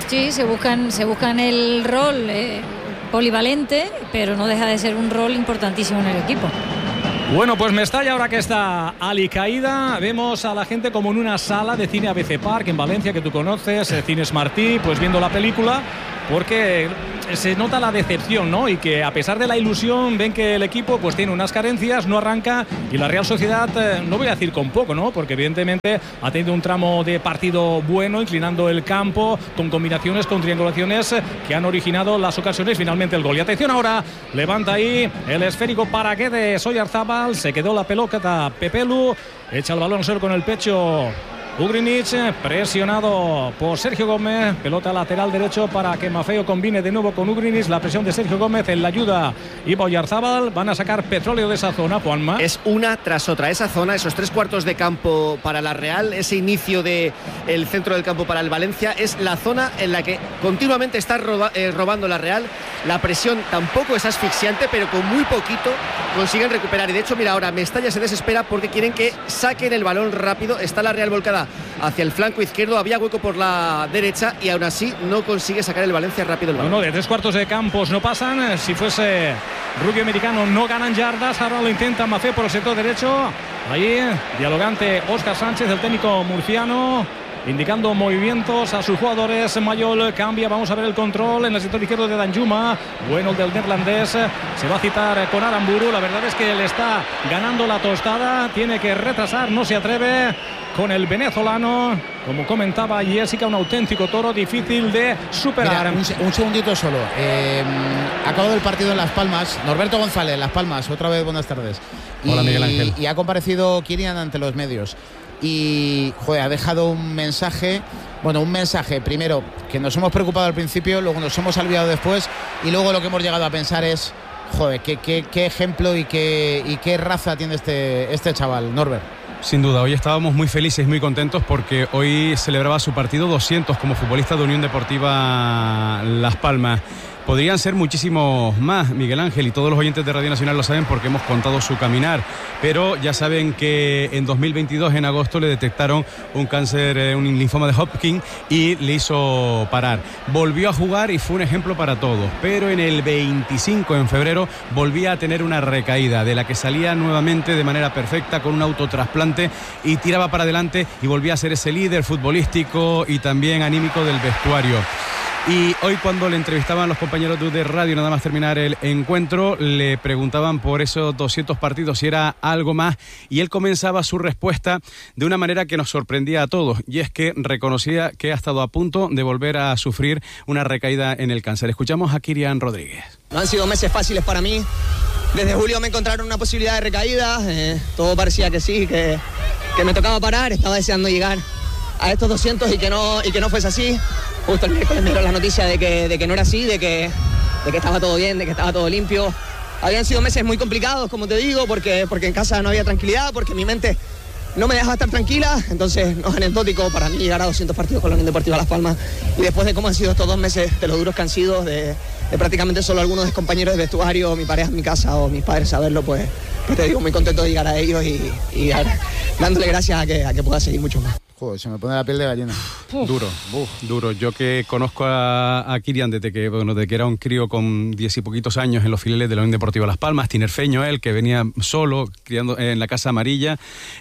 Speaker 9: Sí, se buscan, se buscan el rol eh, polivalente, pero no deja de ser un rol importantísimo en el equipo.
Speaker 1: Bueno, pues Mestalla, ahora que está alicaída, vemos a la gente como en una sala de cine A B C Park en Valencia, que tú conoces, eh, Cines Martí, pues viendo la película, porque se nota la decepción, ¿no? Y que a pesar de la ilusión ven que el equipo pues tiene unas carencias, no arranca, y la Real Sociedad, eh, no voy a decir con poco, ¿no? Porque evidentemente ha tenido un tramo de partido bueno, inclinando el campo, con combinaciones, con triangulaciones eh, que han originado las ocasiones, finalmente el gol. Y atención ahora, levanta ahí el esférico para que de Soyarzabal, se quedó la pelota Pepelu, echa el balón solo con el pecho Ugrinic, presionado por Sergio Gómez, pelota lateral derecho para que Maffeo combine de nuevo con Ugrinic, la presión de Sergio Gómez en la ayuda y Oyarzábal, van a sacar petróleo de esa zona, Juanma.
Speaker 3: Es una tras otra, esa zona, esos tres cuartos de campo para la Real, ese inicio del centro del campo para el Valencia, es la zona en la que continuamente está roba, eh, robando la Real, la presión tampoco es asfixiante, pero con muy poquito consiguen recuperar, y de hecho mira ahora Mestalla se desespera porque quieren que saquen el balón rápido, está la Real volcada hacia el flanco izquierdo, había hueco por la derecha y aún así no consigue sacar el Valencia rápido el balón.
Speaker 1: Bueno, de tres cuartos de campos no pasan, si fuese rugby americano no ganan yardas, ahora lo intenta Maffeo por el sector derecho, ahí dialogante Óscar Sánchez, el técnico murciano, indicando movimientos a sus jugadores. Mayol cambia, vamos a ver el control en el sector izquierdo de Danjuma, bueno el del neerlandés, se va a citar con Aramburu, la verdad es que le está ganando la tostada, tiene que retrasar, no se atreve con el venezolano, como comentaba Jessica, un auténtico toro difícil de superar.
Speaker 2: Mira, un, un segundito solo, eh, acabado el partido en Las Palmas, Norberto González, Las Palmas, otra vez buenas tardes.
Speaker 11: Hola,
Speaker 2: y,
Speaker 11: Miguel Ángel.
Speaker 2: Y ha comparecido Kilian ante los medios. Y joder, ha dejado un mensaje, bueno, un mensaje primero que nos hemos preocupado al principio, luego nos hemos olvidado después, y luego lo que hemos llegado a pensar es, joder, qué, qué, qué ejemplo y qué, y qué raza tiene este, este chaval, Norbert.
Speaker 11: Sin duda, hoy estábamos muy felices, muy contentos porque hoy celebraba su partido doscientos como futbolista de Unión Deportiva Las Palmas. Podrían ser muchísimos más, Miguel Ángel, y todos los oyentes de Radio Nacional lo saben porque hemos contado su caminar, pero ya saben que en dos mil veintidós, en agosto, le detectaron un cáncer, un linfoma de Hodgkin, y le hizo parar. Volvió a jugar y fue un ejemplo para todos, pero en el veinticinco, en febrero, volvía a tener una recaída de la que salía nuevamente de manera perfecta con un autotrasplante y tiraba para adelante y volvía a ser ese líder futbolístico y también anímico del vestuario. Y hoy, cuando le entrevistaban los compañeros de Radio nada más terminar el encuentro, le preguntaban por esos doscientos partidos si era algo más, y él comenzaba su respuesta de una manera que nos sorprendía a todos, y es que reconocía que ha estado a punto de volver a sufrir una recaída en el cáncer. Escuchamos a Kirian Rodríguez.
Speaker 12: No han sido meses fáciles para mí. Desde julio me encontraron una posibilidad de recaída, eh, todo parecía que sí, que, que me tocaba parar, estaba deseando llegar a estos doscientos y que no, y que no fuese así. Justo el miércoles me dieron la noticia de que, de que no era así, de que, de que estaba todo bien, de que estaba todo limpio. Habían sido meses muy complicados, como te digo, porque, porque en casa no había tranquilidad, porque mi mente no me dejaba estar tranquila. Entonces no es anecdótico para mí llegar a doscientos partidos con la Unión Deportiva Las Palmas. Y después de cómo han sido estos dos meses, de lo duros que han sido, de, de prácticamente solo algunos de compañeros de vestuario, mi pareja en mi casa o mis padres saberlo, pues, pues te digo, muy contento de llegar a ellos y, y a, dándole gracias a que, a que pueda seguir mucho más.
Speaker 2: Joder, se me pone la piel de gallina.
Speaker 11: Uf. Duro, uf, duro. Yo que conozco a, a Kirian desde que, bueno, desde que era un crío con diez y poquitos años en los filiales de la Unión Deportiva Las Palmas, tinerfeño él, que venía solo, criando en la Casa Amarilla,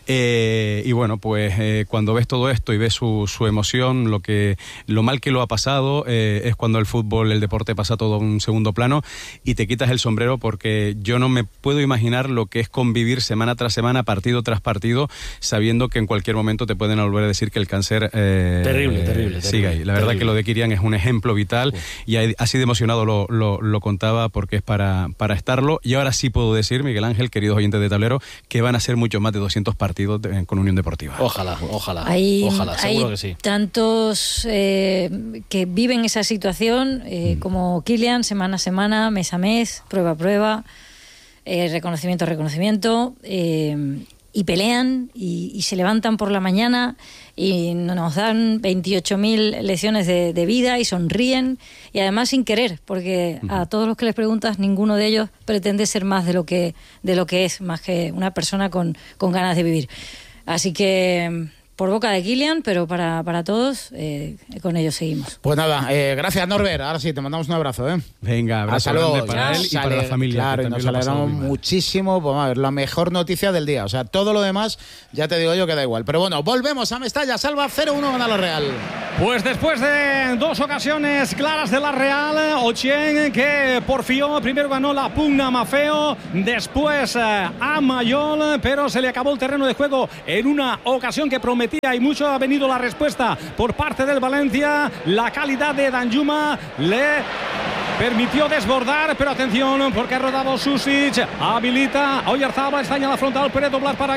Speaker 11: eh, y bueno, pues eh, cuando ves todo esto y ves su, su emoción, lo que lo mal que lo ha pasado, eh, es cuando el fútbol, el deporte pasa todo a un segundo plano y te quitas el sombrero, porque yo no me puedo imaginar lo que es convivir semana tras semana, partido tras partido, sabiendo que en cualquier momento te pueden volver a decir que el cáncer eh,
Speaker 4: terrible, terrible,
Speaker 11: sigue ahí. La
Speaker 4: terrible.
Speaker 11: verdad que lo de Kirian es un ejemplo vital. Uf. Y así de emocionado lo, lo, lo contaba, porque es para, para estarlo. Y ahora sí puedo decir, Miguel Ángel, queridos oyentes de Tablero, que van a ser mucho más de doscientos partidos de, con Unión Deportiva.
Speaker 4: Ojalá, ojalá,
Speaker 9: hay,
Speaker 4: ojalá, seguro
Speaker 9: hay
Speaker 4: que sí.
Speaker 9: Tantos eh, que viven esa situación, eh, mm. como Kilian, semana a semana, mes a mes, prueba a prueba, eh, reconocimiento a reconocimiento, eh, y pelean y, y se levantan por la mañana y nos dan veintiocho mil lecciones de, de vida y sonríen, y además sin querer, porque uh-huh. a todos los que les preguntas, ninguno de ellos pretende ser más de lo que, de lo que es, más que una persona con, con ganas de vivir. Así que por boca de Kylian, pero para, para todos, eh, con ellos seguimos.
Speaker 2: Pues nada, eh, gracias Norbert. Ahora sí, te mandamos un abrazo. ¿eh?
Speaker 11: Venga, abrazo grande para él y para la familia.
Speaker 2: Claro, y nos alegramos muchísimo. Pues, a ver, la mejor noticia del día. O sea, todo lo demás, ya te digo yo que da igual. Pero bueno, volvemos a Mestalla. Salva cero uno, gana la Real.
Speaker 1: Pues después de dos ocasiones claras de la Real, Ochien que porfió. Primero ganó la pugna a Mafeo, después eh, a Mayol, pero se le acabó el terreno de juego en una ocasión que prometía y mucho. Ha venido la respuesta por parte del Valencia. La calidad de Danjuma le permitió desbordar, pero atención porque ha rodado Susic, habilita a Oyarzabal, está en la frontal, puede doblar para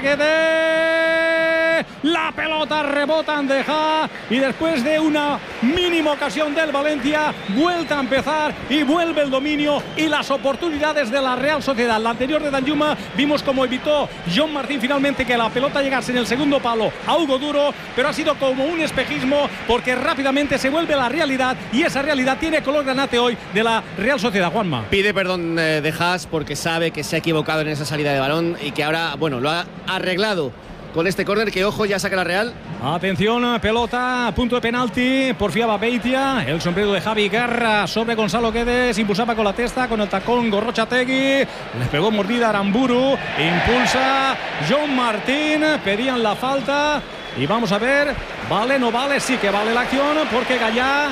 Speaker 1: Guede. La pelota rebota en Deja y después de una mínima ocasión del Valencia, vuelta a empezar y vuelve el dominio y las oportunidades de la Real Sociedad. La anterior de Danjuma vimos cómo evitó John Martín finalmente que la pelota llegase en el segundo palo a Hugo Duro, pero ha sido como un espejismo porque rápidamente se vuelve la realidad y esa realidad tiene color granate hoy de la Real Sociedad. Juanma.
Speaker 3: Pide perdón eh, de Haas porque sabe que se ha equivocado en esa salida de balón y que ahora, bueno, lo ha arreglado con este córner que, ojo, ya saca la Real.
Speaker 1: Atención, pelota, punto de penalti, porfiaba Beitia, el sombrero de Javi Guerra sobre Gonzalo Guedes, impulsaba con la testa, con el tacón Gorrochategui, le pegó mordida a Aramburu, impulsa John Martín, pedían la falta y vamos a ver, vale, no vale, sí que vale la acción porque Gallá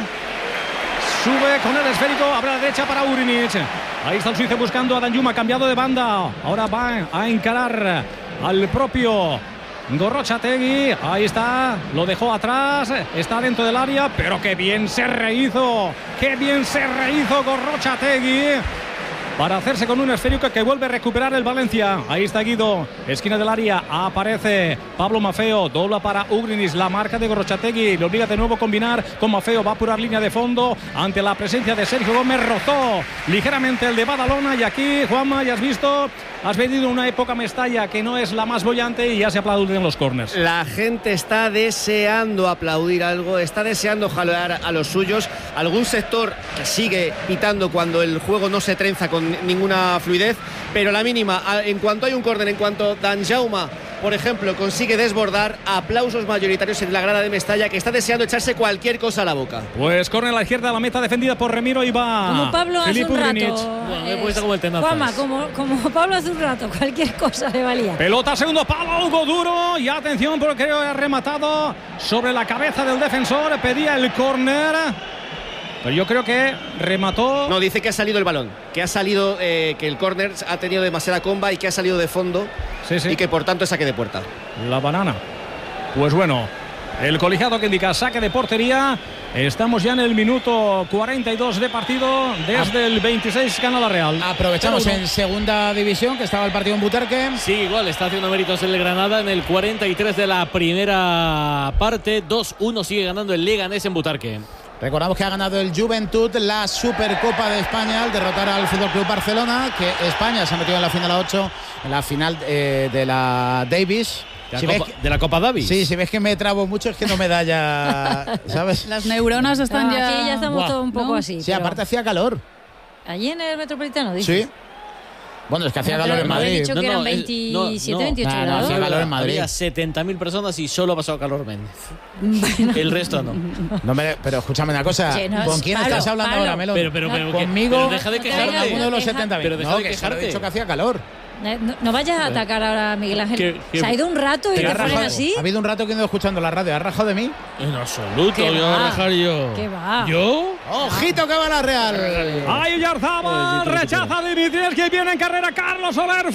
Speaker 1: sube con el esférico, abre a la derecha para Urinic, ahí está el suizo buscando a Danjuma, cambiado de banda, ahora va a encarar al propio Gorrochategui, ahí está, lo dejó atrás, está dentro del área, pero qué bien se rehizo, qué bien se rehizo Gorrochategui para hacerse con un esférico que vuelve a recuperar el Valencia. Ahí está Guido, esquina del área, aparece Pablo Mafeo, dobla para Ugrinis, la marca de Gorrochategui, le obliga de nuevo a combinar con Mafeo, va a apurar línea de fondo ante la presencia de Sergio Gómez, rozó ligeramente el de Badalona y aquí, Juanma, ya has visto, has venido una época Mestalla que no es la más bollante y ya se aplauden en los córners.
Speaker 3: La gente está deseando aplaudir algo, está deseando jalear a los suyos, algún sector que sigue pitando cuando el juego no se trenza con ninguna fluidez, pero la mínima, en cuanto hay un córner, en cuanto Danjuma, por ejemplo, consigue desbordar, aplausos mayoritarios en la grada de Mestalla, que está deseando echarse cualquier cosa a la boca.
Speaker 1: Pues córner a la izquierda, la meta defendida por Remiro y va
Speaker 9: como Pablo hace un rato,
Speaker 4: bueno, me he puesto como el tenazas.
Speaker 9: Juanma, como, como Pablo hace un rato, cualquier cosa le valía.
Speaker 1: Pelota, segundo palo, Hugo Duro, y atención porque creo que ha rematado sobre la cabeza del defensor, pedía el córner. Pero yo creo que remató.
Speaker 3: No, dice que ha salido el balón, que ha salido, eh, que el córner ha tenido demasiada comba y que ha salido de fondo, sí, sí. Y que por tanto es saque de puerta.
Speaker 1: La banana. Pues bueno, el colegiado que indica saque de portería. Estamos ya en el minuto cuarenta y dos de partido. Desde el veintiséis gana la Real.
Speaker 2: Aprovechamos en segunda división que estaba el partido en Butarque.
Speaker 4: Sí, igual está haciendo méritos el Granada en el cuarenta y tres de la primera parte. dos uno sigue ganando el Leganés en Butarque.
Speaker 2: Recordamos que ha ganado el Juventud la Supercopa de España al derrotar al Fútbol Club Barcelona, que España se ha metido en la final a ocho, en la final eh, de la Davis.
Speaker 4: ¿De la,
Speaker 2: si
Speaker 4: Copa,
Speaker 2: que,
Speaker 4: ¿De la Copa Davis?
Speaker 2: Sí, si ves que me trabo mucho es que no me da ya, ¿sabes?
Speaker 7: Las neuronas están
Speaker 9: no,
Speaker 7: ya...
Speaker 9: Aquí ya estamos todos un poco ¿no? así.
Speaker 2: Sí, pero... aparte hacía calor.
Speaker 9: Allí en el Metropolitano, dices.
Speaker 2: Sí. Bueno, es que hacía
Speaker 9: no,
Speaker 2: calor en Madrid.
Speaker 9: He dicho
Speaker 4: no,
Speaker 9: que
Speaker 4: no,
Speaker 9: eran veintisiete,
Speaker 4: no, no,
Speaker 9: veintiocho
Speaker 2: no,
Speaker 9: grados.
Speaker 2: hacía calor en Madrid.
Speaker 4: Había setenta mil personas y solo ha pasado calor Méndez. Bueno. El resto no.
Speaker 2: no me, pero escúchame una cosa.
Speaker 9: Sí, no,
Speaker 2: ¿Con quién
Speaker 9: Pablo,
Speaker 2: estás hablando
Speaker 9: Pablo.
Speaker 2: ahora, Melo?
Speaker 4: Pero, pero, pero,
Speaker 2: Conmigo.
Speaker 4: Pero deja de quejarte.
Speaker 2: No, uno de los setenta mil.
Speaker 4: Pero deja
Speaker 2: no,
Speaker 4: de
Speaker 2: que
Speaker 4: quejarte.
Speaker 2: solo he dicho que hacía calor.
Speaker 9: No, no vayas a atacar ahora a Miguel Ángel.
Speaker 4: ¿Qué, qué?
Speaker 9: Se ha ido un rato y te pones así.
Speaker 2: Ha habido un rato que no he escuchando la radio. ¿Has rajado de mí?
Speaker 4: En absoluto.
Speaker 9: ¿Qué
Speaker 4: Yo
Speaker 9: va?
Speaker 4: voy a rajar yo.
Speaker 9: ¿Qué va?
Speaker 4: ¿Yo?
Speaker 2: ¡Ojito que va la Real!
Speaker 1: ¡Ay, Oyarzabal! Rechaza a Dimitrievski que viene en carrera Carlos Soler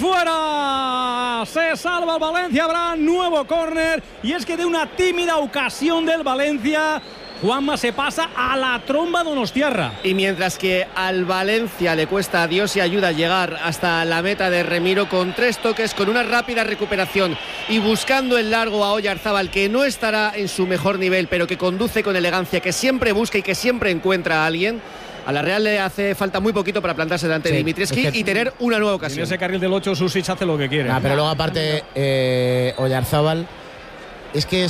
Speaker 1: fuera. Se salva el Valencia. Habrá nuevo córner. Y es que de una tímida ocasión del Valencia, Juanma se pasa a la tromba donostiarra.
Speaker 3: Y mientras que al Valencia le cuesta a Dios y ayuda a llegar hasta la meta de Remiro con tres toques, con una rápida recuperación y buscando el largo a Oyarzabal, que no estará en su mejor nivel, pero que conduce con elegancia, que siempre busca y que siempre encuentra a alguien. A la Real le hace falta muy poquito para plantarse delante sí, de Dimitrievski es que y tener una nueva ocasión.
Speaker 1: En ese carril del ocho, Susic hace lo que quiere.
Speaker 2: Nah, pero luego aparte, eh, Oyarzabal es que es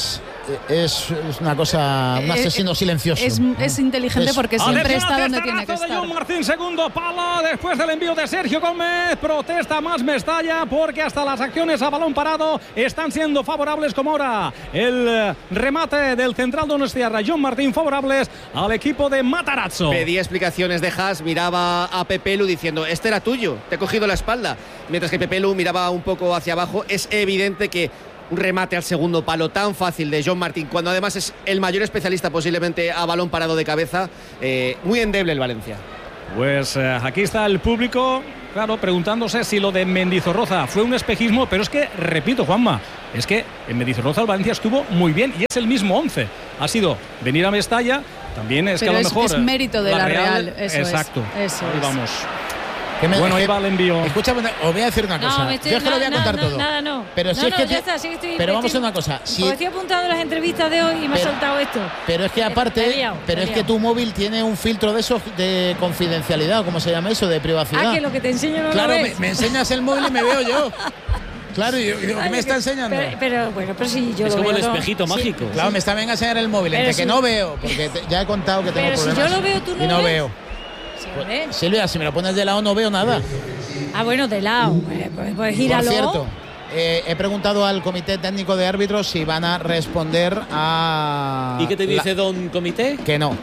Speaker 2: es, es una cosa, un asesino silencioso.
Speaker 7: Es, es inteligente
Speaker 2: Es-
Speaker 7: porque siempre está donde tiene que
Speaker 1: Testazo de
Speaker 7: estar.
Speaker 1: John Martín, segundo palo después del envío de Sergio Gómez. Protesta más Mestalla porque hasta las acciones a balón parado están siendo favorables, como ahora el eh, remate del central donostiarra John Martín, favorables al equipo de Matarazzo.
Speaker 3: Pedía explicaciones de Haas, miraba a Pepelu diciendo, este era tuyo, te he cogido la espalda. Mientras que Pepelu miraba un poco hacia abajo. Es evidente que un remate al segundo palo tan fácil de John Martín, cuando además es el mayor especialista posiblemente a balón parado de cabeza, eh, muy endeble el Valencia.
Speaker 1: Pues eh, aquí está el público, claro, preguntándose si lo de Mendizorroza fue un espejismo, pero es que, repito, Juanma, es que en Mendizorroza el Valencia estuvo muy bien y es el mismo once. Ha sido venir a Mestalla, también es
Speaker 7: Pero
Speaker 1: que a lo
Speaker 7: es,
Speaker 1: mejor...
Speaker 7: es mérito de la, Real, eso
Speaker 1: exacto,
Speaker 7: es. Eso
Speaker 1: ahí
Speaker 7: es.
Speaker 1: vamos.
Speaker 2: Que me-
Speaker 1: Bueno,
Speaker 2: que-
Speaker 1: ahí va el envío.
Speaker 2: Escúchame, os voy a decir una cosa.
Speaker 9: No, me estoy,
Speaker 2: Yo es que lo voy a
Speaker 9: na-
Speaker 2: contar
Speaker 9: na-
Speaker 2: todo.
Speaker 9: Nada, no.
Speaker 2: Pero si
Speaker 9: no,
Speaker 2: es que
Speaker 9: no, ya
Speaker 2: te-
Speaker 9: está, sí que estoy,
Speaker 2: pero vamos a
Speaker 9: estoy-
Speaker 2: una cosa. Si-
Speaker 9: Porque estoy apuntando las entrevistas de hoy y me ha
Speaker 2: Pero-
Speaker 9: soltado esto.
Speaker 2: Pero es que
Speaker 9: Me he
Speaker 2: aparte,
Speaker 9: liado,
Speaker 2: pero
Speaker 9: me he
Speaker 2: es que
Speaker 9: liado.
Speaker 2: tu móvil tiene un filtro de esos de confidencialidad, ¿cómo se llama eso? De privacidad.
Speaker 9: Ah, que lo que te enseño no
Speaker 2: Claro,
Speaker 9: lo
Speaker 2: me,
Speaker 9: ves.
Speaker 2: me enseñas el móvil y me veo yo. Claro, y yo digo, ¿qué
Speaker 9: Ay,
Speaker 2: me está
Speaker 9: que-
Speaker 2: enseñando?
Speaker 9: Pero, pero, bueno, pero si yo
Speaker 4: Es
Speaker 9: lo
Speaker 4: como
Speaker 9: veo
Speaker 4: el
Speaker 9: todo.
Speaker 4: espejito
Speaker 9: Sí.
Speaker 4: mágico.
Speaker 2: Claro, me está bien a enseñar el móvil, entre
Speaker 9: Pero
Speaker 2: que
Speaker 9: si-
Speaker 2: no veo, porque te- ya he contado que tengo
Speaker 9: Pero si
Speaker 2: problemas.
Speaker 9: yo lo veo, tú no
Speaker 2: y no
Speaker 9: lo ves.
Speaker 2: veo.
Speaker 9: Sí, hombre.
Speaker 2: Silvia, si me lo pones de lado no veo nada.
Speaker 9: Ah, bueno, de lado. Pues, pues, pues gíralo.
Speaker 2: Por cierto, eh, he preguntado al comité técnico de árbitros si van a responder a...
Speaker 4: ¿Y qué te
Speaker 2: la-
Speaker 4: dice don comité?
Speaker 2: Que no.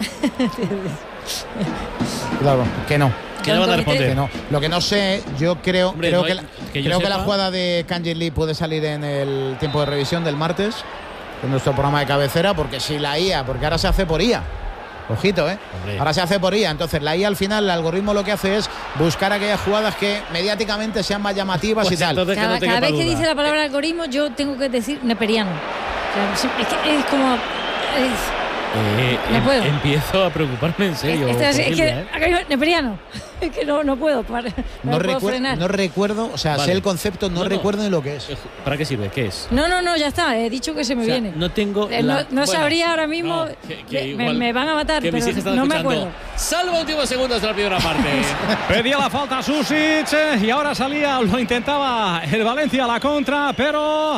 Speaker 2: Claro, que no.
Speaker 4: ¿Qué le van a responder?
Speaker 2: Que no. Lo que no sé, yo creo,
Speaker 4: Hombre,
Speaker 2: creo
Speaker 4: no
Speaker 2: que,
Speaker 4: hay-
Speaker 2: la,
Speaker 4: que yo
Speaker 2: creo que la
Speaker 4: sepa.
Speaker 2: jugada de Kanji Lee puede salir en el tiempo de revisión del martes, en nuestro programa de cabecera, porque si la I A, porque ahora se hace por I A. Ojito, ¿eh?
Speaker 4: Hombre.
Speaker 2: Ahora se hace por I A. Entonces, la I A al final, el algoritmo lo que hace es buscar aquellas jugadas que mediáticamente sean más llamativas
Speaker 4: Pues
Speaker 2: y tal.
Speaker 4: entonces que
Speaker 9: Cada,
Speaker 4: no te
Speaker 9: cada
Speaker 4: quepa
Speaker 9: vez que
Speaker 4: duda.
Speaker 9: dice la palabra algoritmo, yo tengo que decir neperiano. O sea, sí, es que es como. es-
Speaker 4: Eh,
Speaker 9: No
Speaker 4: em-
Speaker 9: puedo.
Speaker 4: empiezo a preocuparme en serio.
Speaker 9: es, es-
Speaker 4: por
Speaker 9: es que.
Speaker 4: Silvia, ¿eh?
Speaker 9: acá- neperiano. Es que no, no puedo. Para, no,
Speaker 2: No,
Speaker 9: puedo
Speaker 2: recuer-
Speaker 9: frenar.
Speaker 2: no recuerdo, o sea,
Speaker 4: Vale.
Speaker 2: sé el concepto, no,
Speaker 4: No, no.
Speaker 2: recuerdo ni lo que es.
Speaker 4: Eh, ¿Para qué sirve? ¿Qué es?
Speaker 9: No, no, no, ya está. He dicho que se me
Speaker 4: O sea,
Speaker 9: viene.
Speaker 4: no tengo
Speaker 9: Eh,
Speaker 4: la-
Speaker 9: no, no
Speaker 4: bueno,
Speaker 9: sabría ahora mismo.
Speaker 4: no, que- que
Speaker 9: me,
Speaker 4: igual-
Speaker 9: me van a matar,
Speaker 4: que mis
Speaker 9: pero
Speaker 4: hijas están
Speaker 9: no me
Speaker 4: escuchando.
Speaker 9: acuerdo.
Speaker 4: Salvo últimos segundos de la primera parte.
Speaker 1: Pedía la falta Susic eh, y ahora salía, lo intentaba el Valencia a la contra, pero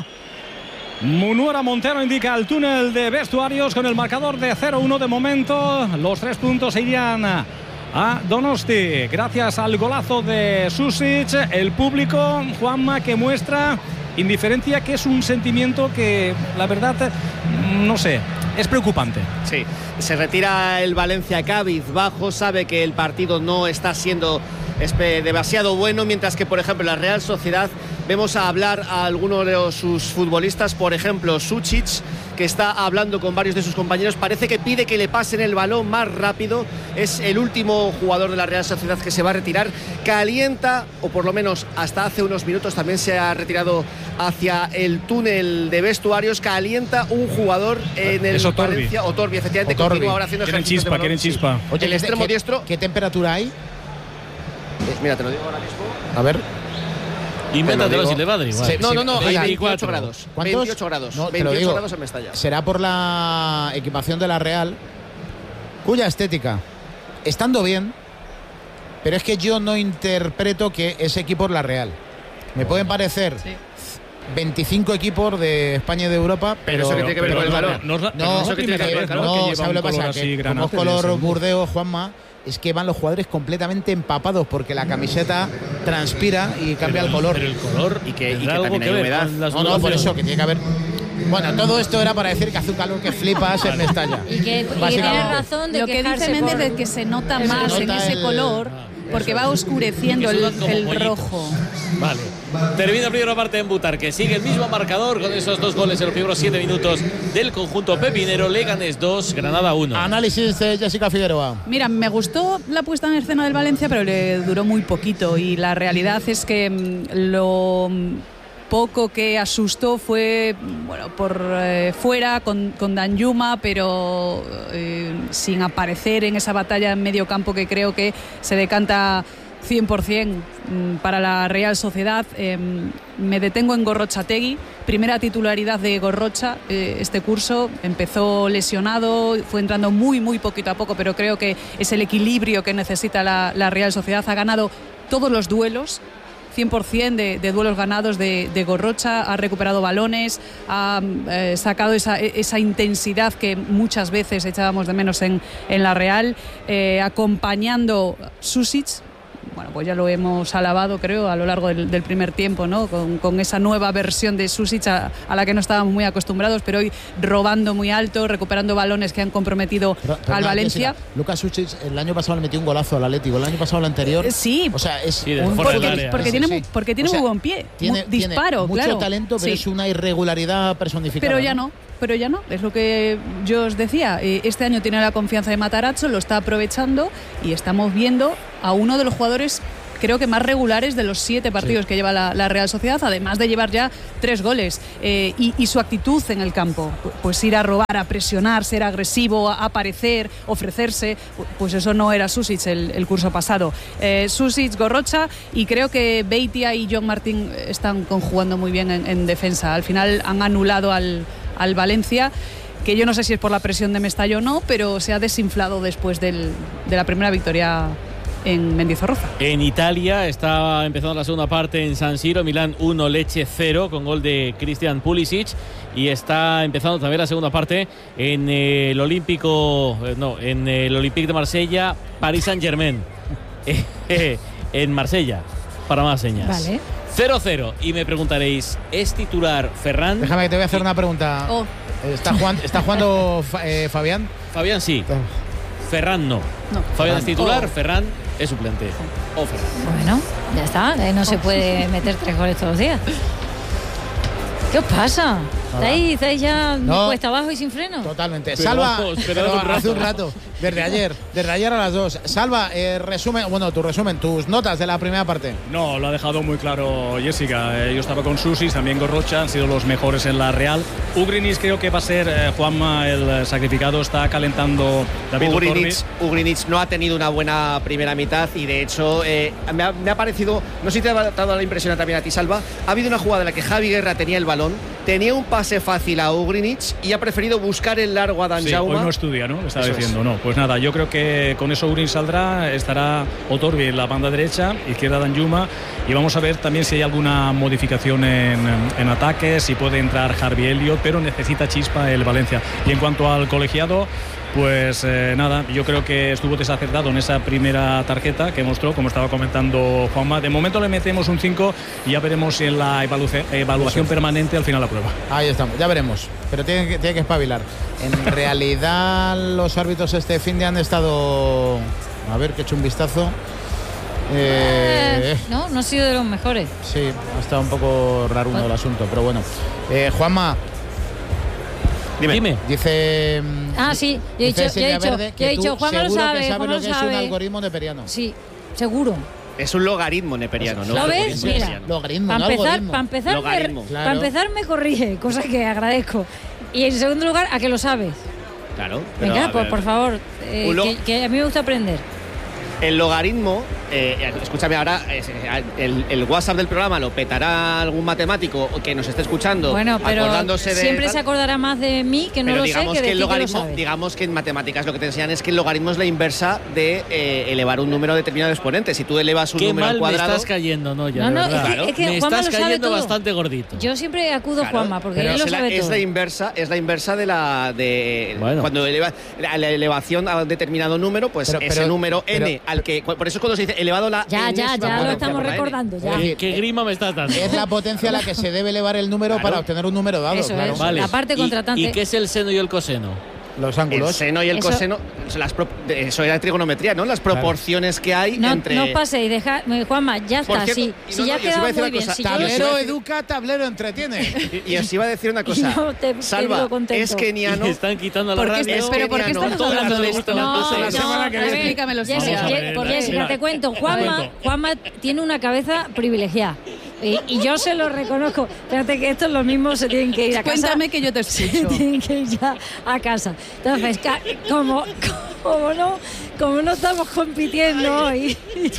Speaker 1: Munuera Montero indica el túnel de vestuarios con el marcador de cero uno de momento. Los tres puntos se irían a Donosti gracias al golazo de Susic. El público, Juanma, que muestra indiferencia, que es un sentimiento que la verdad, no sé, es preocupante.
Speaker 3: Sí, se retira el Valencia cabizbajo, sabe que el partido no está siendo espe- demasiado bueno, mientras que, por ejemplo, la Real Sociedad vemos a hablar a algunos de los- sus futbolistas, por ejemplo, Sucic, que está hablando con varios de sus compañeros, parece que pide que le pasen el balón más rápido, es el último jugador de la Real Sociedad que se va a retirar, calienta, o por lo menos hasta hace unos minutos también se ha retirado hacia el túnel de vestuarios, calienta un jugador en el
Speaker 1: Es Otorbi.
Speaker 3: Valencia, Otorbi, efectivamente,
Speaker 2: Otorbi.
Speaker 3: continúa ahora haciendo
Speaker 1: Quieren
Speaker 3: ejercicios de
Speaker 1: chispa,
Speaker 3: balón.
Speaker 1: quieren
Speaker 3: Sí.
Speaker 1: chispa.
Speaker 3: el
Speaker 2: ¿qué-
Speaker 3: extremo
Speaker 2: qué-
Speaker 3: diestro,
Speaker 2: ¿Qué temperatura hay?
Speaker 3: eh, mira, te lo digo ahora mismo.
Speaker 2: A ver.
Speaker 4: Invéntatelo
Speaker 3: digo.
Speaker 4: si le va a dar igual.
Speaker 2: Sí,
Speaker 3: No, no, no, hay
Speaker 2: venga,
Speaker 3: veintiocho grados.
Speaker 2: ¿Cuántos?
Speaker 3: veintiocho grados.
Speaker 2: No, te lo
Speaker 3: veintiocho
Speaker 2: digo.
Speaker 3: grados en Mestalla.
Speaker 2: Será por la equipación de la Real, cuya estética, estando bien, pero es que yo no interpreto que ese equipo es la Real. Me pueden parecer
Speaker 7: Sí.
Speaker 2: veinticinco equipos de España y de Europa, pero,
Speaker 3: eso que tiene que ver
Speaker 1: Pero
Speaker 3: con el
Speaker 1: no,
Speaker 3: calor.
Speaker 1: no es la-
Speaker 2: no,
Speaker 1: pero no es la
Speaker 3: eso que
Speaker 1: primera
Speaker 3: tiene que ver
Speaker 1: vez,
Speaker 3: con
Speaker 1: ¿no?
Speaker 3: el
Speaker 2: no,
Speaker 1: que lleva
Speaker 2: ¿sabes
Speaker 1: un
Speaker 2: lo que
Speaker 1: color
Speaker 2: pasa?
Speaker 1: así
Speaker 2: Que como
Speaker 1: granate
Speaker 2: es
Speaker 1: de
Speaker 2: color
Speaker 1: ese.
Speaker 2: burdeo, Juanma, es que van los jugadores completamente empapados porque la camiseta transpira y cambia el color.
Speaker 4: Pero el color
Speaker 3: Y que- y
Speaker 4: tendrá
Speaker 3: que
Speaker 4: algo
Speaker 3: también
Speaker 4: que
Speaker 3: hay
Speaker 4: ver
Speaker 3: humedad.
Speaker 4: con las
Speaker 2: No, no, por
Speaker 4: modulaciones.
Speaker 2: eso que tiene que haber. Bueno, todo esto era para decir que hace un calor que flipas en Mestalla.
Speaker 9: Y que, y que
Speaker 2: Básicamente.
Speaker 9: tienes razón de
Speaker 7: Lo que
Speaker 9: quejarse
Speaker 7: dice Méndez
Speaker 9: por-
Speaker 7: es que se nota
Speaker 9: Se
Speaker 7: más en
Speaker 2: nota
Speaker 7: ese
Speaker 2: el-
Speaker 7: color porque va oscureciendo
Speaker 4: Que
Speaker 7: el,
Speaker 4: sudan como
Speaker 7: el
Speaker 4: pollitos.
Speaker 7: rojo.
Speaker 4: Vale. Termina la primera parte en Butarque. Sigue el mismo marcador con esos dos goles en los primeros siete minutos del conjunto pepinero. Leganés dos, Granada uno.
Speaker 2: Análisis de Jessica Figueroa.
Speaker 7: Mira, me gustó la puesta en escena del Valencia, pero le duró muy poquito y la realidad es que mm, lo mm, poco que asustó fue bueno por eh, fuera con, con Danjuma, pero eh, sin aparecer en esa batalla en medio campo que creo que se decanta cien por ciento mm, para la Real Sociedad. Eh, me detengo en Gorrochategui, primera titularidad de Gorrocha eh, este curso, empezó lesionado, fue entrando muy muy poquito a poco, pero creo que es el equilibrio que necesita la, la Real Sociedad, ha ganado todos los duelos, cien por ciento de, de duelos ganados de, de Gorrocha, ha recuperado balones, ha eh, sacado esa, esa intensidad que muchas veces echábamos de menos en, en la Real, eh, acompañando Susic. Bueno, pues ya lo hemos alabado, creo, a lo largo del, del primer tiempo, ¿no? Con, con esa nueva versión de Susic a, a la que no estábamos muy acostumbrados, pero hoy robando muy alto, recuperando balones que han comprometido pero, pero al no, Valencia.
Speaker 2: Jessica, Lucas Susic el año pasado le metió un golazo al Atlético, el año pasado el anterior.
Speaker 7: Eh, sí,
Speaker 2: o sea, es
Speaker 7: sí, un, porque, porque tiene, sí. porque tiene o sea, muy buen pie,
Speaker 2: tiene,
Speaker 7: muy, disparo,
Speaker 2: tiene mucho
Speaker 7: claro.
Speaker 2: talento, pero
Speaker 7: sí.
Speaker 2: es una irregularidad personificada.
Speaker 7: Pero ya no. Pero ya no, es lo que yo os decía, este año tiene la confianza de Matarazzo, lo está aprovechando y estamos viendo a uno de los jugadores creo que más regulares de los siete partidos sí. que lleva la, la Real Sociedad, además de llevar ya tres goles eh, y, y su actitud en el campo, pues ir a robar, a presionar, ser agresivo, a aparecer, ofrecerse, pues eso no era Susic el, el curso pasado. eh, Susic, Gorrocha, y creo que Beitia y John Martín están conjugando muy bien en, en defensa. Al final han anulado al al Valencia, que yo no sé si es por la presión de Mestalla o no, pero se ha desinflado después del, de la primera victoria en Mendizorroza.
Speaker 4: En Italia está empezando la segunda parte en San Siro, Milán uno, Lecce cero, con gol de Christian Pulisic, y está empezando también la segunda parte en el Olímpico, no, en el Olympique de Marsella, Paris Saint-Germain, en Marsella, para más señas.
Speaker 9: Vale.
Speaker 4: cero cero, y me preguntaréis, ¿es titular Ferran?
Speaker 2: Déjame que te voy a hacer una pregunta.
Speaker 7: Oh.
Speaker 2: ¿Está jugando, ¿está jugando eh, Fabián?
Speaker 4: Fabián sí. Ferran no.
Speaker 7: no.
Speaker 4: Fabián es titular,
Speaker 7: oh.
Speaker 4: Ferran es suplente. O oh, Ferran.
Speaker 9: Bueno, ya está. No se puede meter tres goles todos los días. ¿Qué os pasa? ¿Estáis, estáis ya
Speaker 2: no,
Speaker 9: cuesta abajo y sin freno?
Speaker 2: Totalmente.
Speaker 4: Pero
Speaker 2: Salva,
Speaker 4: vamos, pero
Speaker 2: pero
Speaker 4: un rato.
Speaker 2: hace un rato, desde ayer, desde ayer a las dos. Salva, eh, resumen, bueno, tu resumen, tus notas de la primera parte.
Speaker 1: No, lo ha dejado muy claro Jessica. Eh, yo estaba con Susic, también Gorrocha, han sido los mejores en la Real. Ugrinic creo que va a ser, eh, Juanma, el sacrificado, está calentando David
Speaker 3: Ugrinic, Ugrinic no ha tenido una buena primera mitad y de hecho eh, me, ha, me ha parecido, no sé si te ha dado la impresión también a ti, Salva, ha habido una jugada en la que Javi Guerra tenía el balón, tenía un pase fácil a Ugrinic y ha preferido buscar el largo a Dan
Speaker 1: sí,
Speaker 3: Jaume.
Speaker 1: Hoy no estudia, ¿no? Le estaba
Speaker 3: Eso
Speaker 1: diciendo,
Speaker 3: es.
Speaker 1: no. Pues nada, yo creo que con eso Ugrinic saldrá, estará Otorbi en la banda derecha, izquierda Danjuma, y vamos a ver también si hay alguna modificación en, en ataque, si puede entrar Harvey Elliott, pero necesita chispa el Valencia. Y en cuanto al colegiado, pues eh, nada, yo creo que estuvo desacertado en esa primera tarjeta que mostró, como estaba comentando Juanma. De momento le metemos un cinco y ya veremos si en la evalu evaluación permanente al final la prueba.
Speaker 2: Ahí estamos, ya veremos, pero tiene que, tiene que espabilar. En realidad los árbitros este fin de han estado, a ver que he hecho un vistazo.
Speaker 9: Eh, eh, no, no ha sido de los mejores.
Speaker 2: Sí, ha estado un poco raro uno el asunto, pero bueno. Eh, Juanma.
Speaker 4: Dime. Dime.
Speaker 2: Dice.
Speaker 9: Ah, sí, yo he dicho, yo he dicho,
Speaker 2: Verde,
Speaker 9: yo he dicho Juanma lo sabe,
Speaker 2: que sabe
Speaker 9: Juanma
Speaker 2: lo que
Speaker 9: lo
Speaker 2: es
Speaker 9: sabe.
Speaker 2: un algoritmo neperiano.
Speaker 9: Sí, seguro.
Speaker 3: Es un logaritmo neperiano, ¿no?
Speaker 9: ¿Lo ves? Mira,
Speaker 2: logaritmo,
Speaker 9: para
Speaker 2: no
Speaker 9: empezar,
Speaker 2: algoritmo.
Speaker 9: para empezar,
Speaker 3: Logaritmo.
Speaker 9: me,
Speaker 3: Claro.
Speaker 9: para empezar me corrige, cosa que agradezco. Y en segundo lugar, a que lo sabes.
Speaker 3: Claro. pero,
Speaker 9: Venga,
Speaker 3: a
Speaker 9: pues
Speaker 3: ver,
Speaker 9: por favor, eh,
Speaker 3: Un lo-
Speaker 9: que, que a mí me gusta aprender.
Speaker 3: El logaritmo, eh, escúchame ahora, es, el, el WhatsApp del programa lo petará algún matemático que nos esté escuchando,
Speaker 9: Bueno, pero
Speaker 3: acordándose de
Speaker 9: siempre
Speaker 3: tal.
Speaker 9: se acordará más de mí, que no
Speaker 3: Pero
Speaker 9: lo sé,
Speaker 3: digamos
Speaker 9: que
Speaker 3: que,
Speaker 9: de
Speaker 3: el
Speaker 9: ti que lo
Speaker 3: logaritmo,
Speaker 9: sabes.
Speaker 3: digamos que en matemáticas lo que te enseñan es que el logaritmo es la inversa de eh, elevar un número determinado de exponentes. Si tú elevas un
Speaker 4: Qué
Speaker 3: número
Speaker 4: mal
Speaker 3: al cuadrado,
Speaker 4: me estás cayendo, no, ya,
Speaker 9: No,
Speaker 4: de
Speaker 9: no,
Speaker 4: verdad.
Speaker 9: es que- es que
Speaker 4: me
Speaker 9: Juanma
Speaker 4: estás
Speaker 9: lo sabe
Speaker 4: cayendo
Speaker 9: todo.
Speaker 4: bastante gordito.
Speaker 9: Yo siempre acudo a
Speaker 3: claro,
Speaker 9: Juanma, porque
Speaker 3: pero
Speaker 9: él lo
Speaker 3: es la-
Speaker 9: sabe
Speaker 3: es
Speaker 9: todo.
Speaker 3: la inversa, es la inversa de la de bueno. cuando eleva la, la elevación a un determinado número, pues
Speaker 2: Pero-
Speaker 3: ese
Speaker 2: pero-
Speaker 3: número
Speaker 2: pero-
Speaker 3: n al que por eso es cuando se dice elevado a la
Speaker 9: Ya,
Speaker 3: n
Speaker 9: ya,
Speaker 3: es una
Speaker 9: ya lo
Speaker 3: potencia
Speaker 9: estamos
Speaker 3: por la n.
Speaker 9: recordando, ya.
Speaker 4: ¿Qué, qué grima me estás dando?
Speaker 2: Es la potencia a la que se debe elevar el número
Speaker 3: Claro.
Speaker 2: para obtener un número dado.
Speaker 9: Eso
Speaker 2: claro.
Speaker 9: es.
Speaker 4: Vale.
Speaker 9: La parte
Speaker 4: ¿Y-
Speaker 9: contratante.
Speaker 4: ¿Y qué es el seno y el coseno?
Speaker 2: Los
Speaker 3: El
Speaker 2: ángulos.
Speaker 3: seno y el
Speaker 9: Eso-
Speaker 3: coseno, las pro- eso era trigonometría, ¿no? Las proporciones que hay
Speaker 9: No,
Speaker 3: entre.
Speaker 9: no os paséis, deja, Juanma, ya
Speaker 3: Por
Speaker 9: está,
Speaker 3: cierto,
Speaker 9: sí.
Speaker 3: y
Speaker 9: Si
Speaker 3: no,
Speaker 9: ya
Speaker 3: no,
Speaker 9: ha
Speaker 3: yo os iba a
Speaker 9: quedado
Speaker 3: decir
Speaker 9: muy
Speaker 3: una
Speaker 9: bien.
Speaker 3: cosa,
Speaker 9: Si yo lo
Speaker 3: tablero
Speaker 9: sé,
Speaker 2: Tablero
Speaker 3: decir-
Speaker 2: educa, tablero entretiene.
Speaker 3: Y, y os iba a decir una cosa.
Speaker 9: yo te- te
Speaker 3: Salva,
Speaker 9: digo contento.
Speaker 3: es keniano.
Speaker 4: Me están quitando la
Speaker 7: ¿Por qué
Speaker 4: radio.
Speaker 7: est- pero ¿por qué
Speaker 3: keniano.
Speaker 7: estamos hablando de esto?
Speaker 9: No,
Speaker 7: Entonces,
Speaker 9: no,
Speaker 7: la semana que
Speaker 9: a
Speaker 7: viene.
Speaker 9: ver,
Speaker 7: Explícamelo,
Speaker 9: Jessica,
Speaker 7: Jessica.
Speaker 9: Je-
Speaker 7: Vamos a ver,
Speaker 9: Jessica,
Speaker 7: mira.
Speaker 9: te cuento. Juanma,
Speaker 7: cuento.
Speaker 9: Juanma tiene una cabeza privilegiada. Y, y yo se lo reconozco. Fíjate que estos los mismos se tienen que ir a casa.
Speaker 7: Cuéntame que yo te
Speaker 9: Se
Speaker 7: escucho.
Speaker 9: tienen que ir ya a casa. Entonces, ca- como, como, no, como no estamos compitiendo hoy,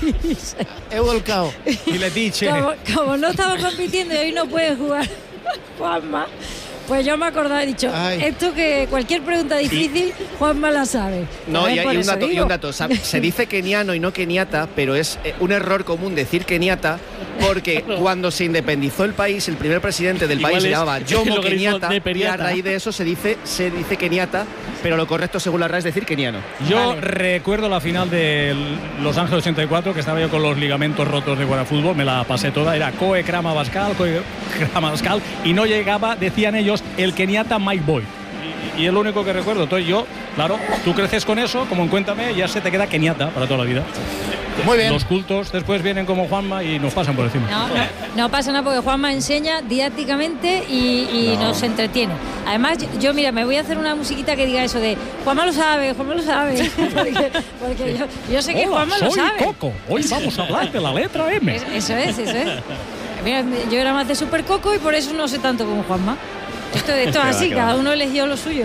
Speaker 2: He volcado.
Speaker 1: Y le dice.
Speaker 9: como, como no estamos compitiendo y hoy no puede jugar Juanma, Pues yo me he acordado, he dicho,
Speaker 2: Ay.
Speaker 9: esto que cualquier pregunta difícil, Juanma la sabe.
Speaker 3: No, y
Speaker 9: Por
Speaker 3: hay un
Speaker 9: eso
Speaker 3: dato, y
Speaker 9: digo.
Speaker 3: un dato. Se se dice keniano y no keniata, pero es eh, un error común decir keniata, porque cuando se independizó el país, el primer presidente del
Speaker 4: Igual
Speaker 3: país se
Speaker 4: es
Speaker 3: llamaba
Speaker 4: el
Speaker 3: Jomo
Speaker 4: logaritmo
Speaker 3: Kenyatta,
Speaker 4: de
Speaker 3: y a
Speaker 4: Peniata.
Speaker 3: raíz de eso se dice se dice keniata, pero lo correcto según la R A E es decir keniano.
Speaker 1: Yo
Speaker 9: Vale.
Speaker 1: recuerdo la final de Los Ángeles ochenta y cuatro, que estaba yo con los ligamentos rotos de buena fútbol, me la pasé toda, era Coe Krama Bascal, Coe Krama Bascal, y no llegaba, decían ellos, el keniata Mike Boyd. Y, y es lo único que recuerdo. Entonces yo, claro, tú creces con eso, como en Cuéntame, ya se te queda keniata para toda la vida.
Speaker 2: Muy bien.
Speaker 1: Los cultos después vienen como Juanma y nos pasan por encima.
Speaker 9: No, no, no pasa nada porque Juanma enseña didácticamente y, y
Speaker 1: No.
Speaker 9: nos entretiene. Además, yo, yo, mira, me voy a hacer una musiquita que diga eso de Juanma lo sabe, Juanma lo sabe. porque porque yo, yo sé que
Speaker 1: Hola,
Speaker 9: Juanma lo
Speaker 1: soy
Speaker 9: sabe.
Speaker 1: Coco. Hoy vamos a hablar de la letra M.
Speaker 9: Es- eso es, eso es. Mira, yo era más de Super Coco y por eso no sé tanto como Juanma. Esto, esto es así, cada uno eligió lo suyo.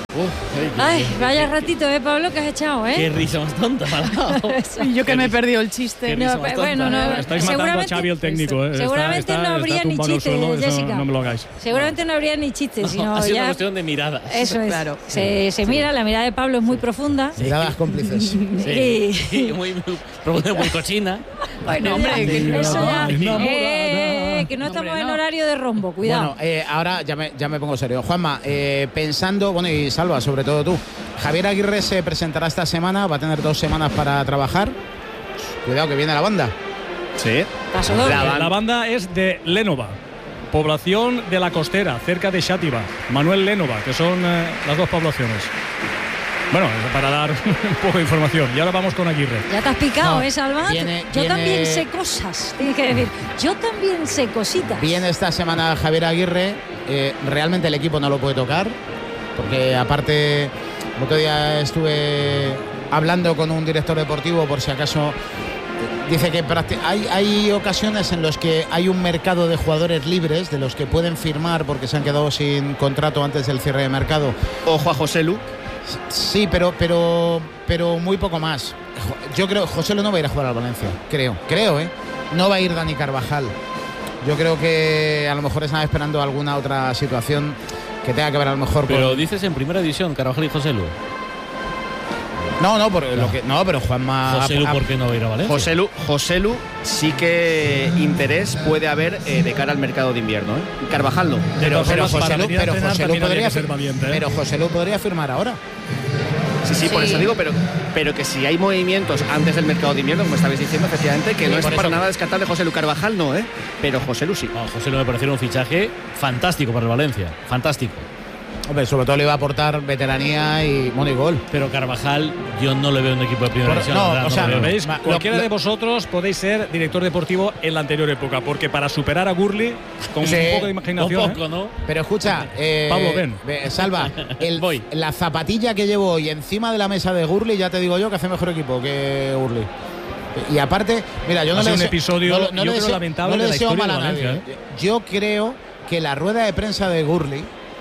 Speaker 9: Ay, vaya ratito, ¿eh, Pablo, que has echado,
Speaker 4: Qué
Speaker 9: eh?
Speaker 4: risa más tonta, Palao.
Speaker 7: Y yo que me he perdido el chiste.
Speaker 4: Qué
Speaker 9: No,
Speaker 4: risa más
Speaker 9: pues, bueno,
Speaker 4: tonta.
Speaker 9: no,
Speaker 1: Estáis matando a
Speaker 9: seguramente-
Speaker 1: Xavi el técnico. Eh.
Speaker 9: seguramente
Speaker 1: está,
Speaker 9: no
Speaker 1: está,
Speaker 9: habría
Speaker 1: está
Speaker 9: ni
Speaker 1: tumbado en el
Speaker 9: chistes,
Speaker 1: suelo, eso
Speaker 9: Jessica.
Speaker 1: No, no me lo hagáis.
Speaker 9: Seguramente no habría ni chistes, sino
Speaker 4: ha sido una
Speaker 9: ya...
Speaker 4: cuestión de miradas.
Speaker 9: Eso es.
Speaker 7: Claro.
Speaker 9: Se, se mira, la mirada de Pablo es muy profunda.
Speaker 2: Miradas cómplices.
Speaker 9: Y-
Speaker 4: Sí, muy, muy, profunda, muy cochina.
Speaker 9: Bueno,
Speaker 7: hombre,
Speaker 9: ya,
Speaker 7: que-
Speaker 9: eso ya.
Speaker 1: Enamorada.
Speaker 9: Eh, que no
Speaker 7: Hombre,
Speaker 9: estamos en
Speaker 7: no.
Speaker 9: horario de rombo, cuidado.
Speaker 2: Bueno, eh, ahora ya me, ya me pongo serio. Juanma, eh, pensando, bueno, y Salva, sobre todo tú, Javier Aguirre se presentará esta semana, va a tener dos semanas para trabajar. Cuidado que viene la banda.
Speaker 3: Sí.
Speaker 9: Paso doble.
Speaker 3: La-
Speaker 1: La banda es de Lénova, población de la Costera, cerca de Xàtiva. Manuel Lénova, que son eh, las dos poblaciones. Bueno, para dar un poco de información. Y ahora vamos con Aguirre.
Speaker 9: Ya te has picado,
Speaker 2: No,
Speaker 9: ¿eh, Salva?
Speaker 2: viene-
Speaker 9: Yo
Speaker 2: viene-
Speaker 9: también sé cosas, tienes que decir. Yo también sé cositas.
Speaker 2: Viene esta semana Javier Aguirre. eh, realmente el equipo no lo puede tocar, porque aparte, el otro día estuve hablando con un director deportivo por si acaso. Dice que prácti- hay, hay ocasiones en las que hay un mercado de jugadores libres, de los que pueden firmar porque se han quedado sin contrato antes del cierre de mercado.
Speaker 3: Ojo a Joselu.
Speaker 2: Sí, pero, pero, pero muy poco más. Jo- Yo creo que José Lu no va a ir a jugar al Valencia. Creo, creo, ¿eh? No va a ir Dani Carvajal. Yo creo que a lo mejor están esperando alguna otra situación que tenga que ver a lo mejor con...
Speaker 4: Pero dices en primera división, Carvajal y José Lu.
Speaker 2: No, no, por lo que, no, pero Juanma...
Speaker 4: José Lu,
Speaker 2: ha-
Speaker 4: ¿por qué no va a ir a Valencia?
Speaker 3: Joselu, Joselu sí que interés puede haber eh, de cara al mercado de invierno. ¿eh? Carvajal no.
Speaker 2: pero,
Speaker 1: todas
Speaker 2: pero
Speaker 1: formas,
Speaker 2: José
Speaker 1: para
Speaker 2: Lu,
Speaker 1: venir a
Speaker 2: pero
Speaker 1: entrenar
Speaker 2: José Lu
Speaker 1: también habría
Speaker 2: podría,
Speaker 1: que ser
Speaker 2: fir-
Speaker 1: valiente, ¿eh?
Speaker 2: pero José Lu podría firmar ahora.
Speaker 3: Sí, sí, por
Speaker 9: Sí.
Speaker 3: eso digo, pero, pero que si hay movimientos antes del mercado de invierno, como estabais diciendo, efectivamente, que
Speaker 2: Sí,
Speaker 3: no es
Speaker 2: por
Speaker 3: para
Speaker 2: eso-
Speaker 3: nada descartable José Lu. Carvajal no, ¿eh? Pero José Lu sí.
Speaker 4: No, José Lu me pareció un fichaje fantástico para el Valencia. Fantástico.
Speaker 2: Hombre, sobre todo le va a aportar veteranía y, bueno, y gol.
Speaker 4: Pero Carvajal, yo no le veo en un equipo de primera
Speaker 2: Por-
Speaker 4: división.
Speaker 2: no,
Speaker 4: la verdad,
Speaker 2: o sea,
Speaker 4: lo veo.
Speaker 1: ¿Veis?
Speaker 2: Ma- lo-
Speaker 1: Cualquiera
Speaker 2: lo-
Speaker 1: de vosotros podéis ser director deportivo en la anterior época, porque para superar a Gurley, con
Speaker 2: Sí,
Speaker 1: un poco de
Speaker 4: Un
Speaker 1: imaginación.
Speaker 4: poco,
Speaker 1: ¿eh?
Speaker 4: ¿no?
Speaker 2: Pero escucha, eh,
Speaker 1: Pablo, ven.
Speaker 2: ve- Salva, el-
Speaker 4: Voy.
Speaker 2: la zapatilla que llevo hoy encima de la mesa de Gurley, ya te digo yo que hace mejor equipo que Gurley. Y aparte, mira, yo no
Speaker 1: Ha
Speaker 2: le
Speaker 1: sido un
Speaker 2: deseo-
Speaker 1: episodio,
Speaker 2: no, no
Speaker 1: yo
Speaker 2: le
Speaker 1: creo,
Speaker 2: deseo-
Speaker 1: lamentable
Speaker 2: no le
Speaker 1: de la
Speaker 2: deseo
Speaker 1: historia
Speaker 2: mal a
Speaker 1: de
Speaker 2: nadie,
Speaker 1: Valencia,
Speaker 2: ¿eh? Yo creo que la rueda de prensa de Gurley,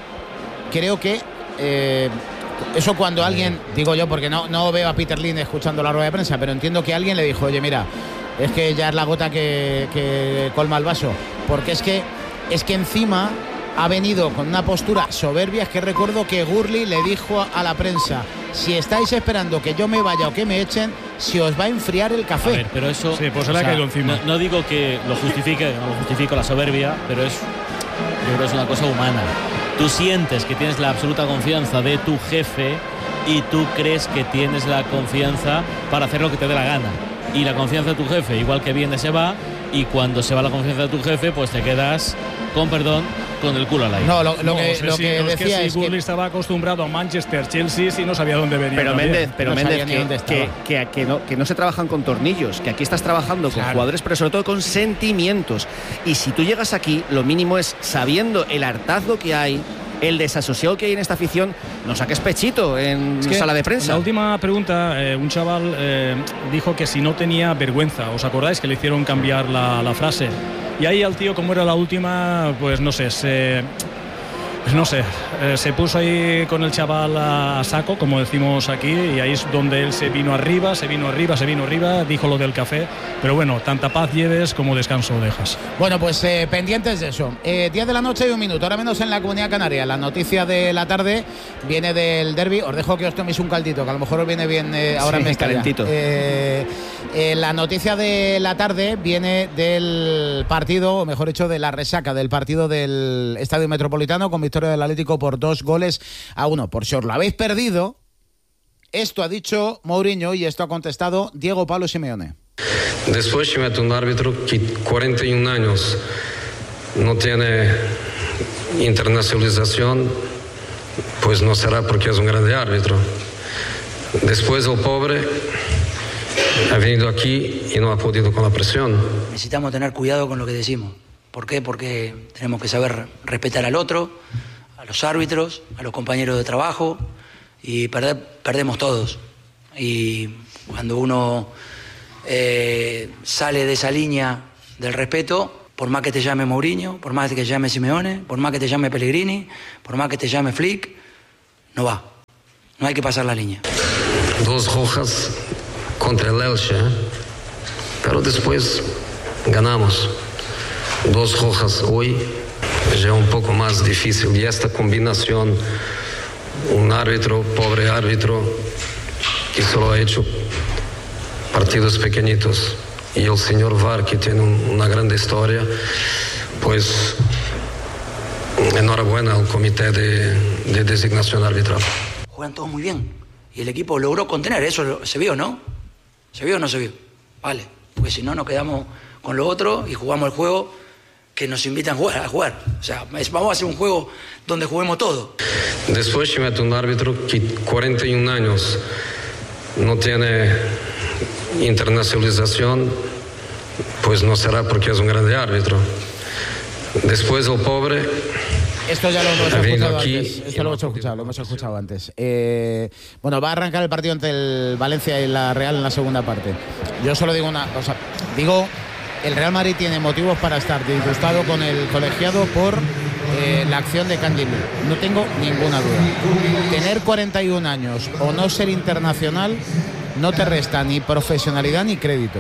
Speaker 2: creo que eh, eso cuando alguien, digo yo, porque no, no veo a Peter Lin escuchando la rueda de prensa, pero entiendo que alguien le dijo, oye, mira, es que ya es la gota que, que colma el vaso, porque es que es que encima ha venido con una postura soberbia. Es que recuerdo que Gurley le dijo a la prensa, si estáis esperando que yo me vaya o que me echen, se os va a enfriar el
Speaker 4: A
Speaker 2: café.
Speaker 4: ver, pero eso.
Speaker 1: Sí, pues se
Speaker 4: o
Speaker 1: le ha
Speaker 4: sea,
Speaker 1: caído encima.
Speaker 4: No, no digo que lo justifique, no lo justifico la soberbia, pero es. Yo creo que es una cosa humana. Tú sientes que tienes la absoluta confianza de tu jefe y tú crees que tienes la confianza para hacer lo que te dé la gana. Y la confianza de tu jefe, igual que viene, se va. Y cuando se va la confianza de tu jefe, pues te quedas, con perdón, con el culo al aire.
Speaker 2: No, lo, lo
Speaker 1: No,
Speaker 2: que,
Speaker 1: o sea,
Speaker 2: lo
Speaker 1: sí,
Speaker 2: que
Speaker 1: no, es
Speaker 2: decía
Speaker 1: que
Speaker 2: es
Speaker 1: si Gurley
Speaker 2: que
Speaker 1: estaba acostumbrado a Manchester, Chelsea, y no sabía dónde venía.
Speaker 3: Pero
Speaker 1: también.
Speaker 3: Méndez, pero
Speaker 2: No
Speaker 3: Méndez,
Speaker 2: sabía ni
Speaker 3: que,
Speaker 2: dónde
Speaker 3: que,
Speaker 2: estaba.
Speaker 3: que, que no, que no se trabajan con tornillos, que aquí estás trabajando con
Speaker 2: Claro.
Speaker 3: jugadores, pero sobre todo con sentimientos. Y si tú llegas aquí, lo mínimo es, sabiendo el hartazgo que hay, el desasosiego que hay en esta afición, no saques pechito en
Speaker 1: Es que
Speaker 3: sala de prensa.
Speaker 1: La última pregunta, eh, un chaval eh, dijo que si no tenía vergüenza. ¿Os acordáis que le hicieron cambiar la, la frase? Y ahí al tío, como era la última, pues no sé, se, no sé, eh, se puso ahí con el chaval a saco, como decimos aquí, y ahí es donde él se vino arriba, se vino arriba, se vino arriba, dijo lo del café, pero bueno, tanta paz lleves como descanso dejas.
Speaker 2: Bueno, pues eh, pendientes de eso. Eh, diez de la noche y un minuto, ahora menos en la Comunidad Canaria. La noticia de la tarde viene del derbi. Os dejo que os toméis un caldito, que a lo mejor os viene bien eh, ahora
Speaker 3: sí,
Speaker 2: en Mestalla.
Speaker 3: calentito.
Speaker 2: Eh, eh, la noticia de la tarde viene del partido, o mejor dicho, de la resaca del partido del Estadio Metropolitano con victoria del Atlético por dos goles a uno. Por si os lo habéis perdido, esto ha dicho Mourinho y esto ha contestado Diego Pablo Simeone.
Speaker 13: Después se mete un árbitro que cuarenta y un años no tiene internacionalización, pues no será porque es un grande árbitro. Después el pobre ha venido aquí y no ha podido con la presión.
Speaker 14: Necesitamos tener cuidado con lo que decimos. ¿Por qué? Porque tenemos que saber respetar al otro, a los árbitros, a los compañeros de trabajo, y perder, perdemos todos. Y cuando uno eh, sale de esa línea del respeto, por más que te llame Mourinho, por más que te llame Simeone, por más que te llame Pellegrini, por más que te llame Flick, no va. No hay que pasar la línea.
Speaker 13: Dos rojas contra el Elche, pero después ganamos. Dos rojas hoy ya un poco más difícil, y esta combinación, un árbitro, pobre árbitro, que solo ha hecho partidos pequeñitos, y el señor V A R, que tiene un, una gran historia, pues enhorabuena al comité de, de designación arbitral.
Speaker 14: Juegan todos muy bien y el equipo logró contener, eso se vio, ¿no? ¿Se vio o no se vio? Vale, porque si no nos quedamos con lo otro y jugamos el juego que nos invitan a jugar, a jugar. O sea, es, vamos a hacer un juego donde juguemos todo.
Speaker 13: Después se mete un árbitro que cuarenta y un años no tiene internacionalización, pues no será porque es un grande árbitro. Después el pobre...
Speaker 2: Esto ya lo hemos
Speaker 13: ha venido
Speaker 2: escuchado
Speaker 13: aquí
Speaker 2: antes. Esto lo hemos escuchado, lo hemos escuchado antes. Eh, bueno, va a arrancar el partido entre el Valencia y la Real en la segunda parte. Yo solo digo una cosa. Digo, el Real Madrid tiene motivos para estar disgustado con el colegiado por eh, la acción de Candy Lee. No tengo ninguna duda. Tener cuarenta y un años o no ser internacional no te resta ni profesionalidad ni crédito.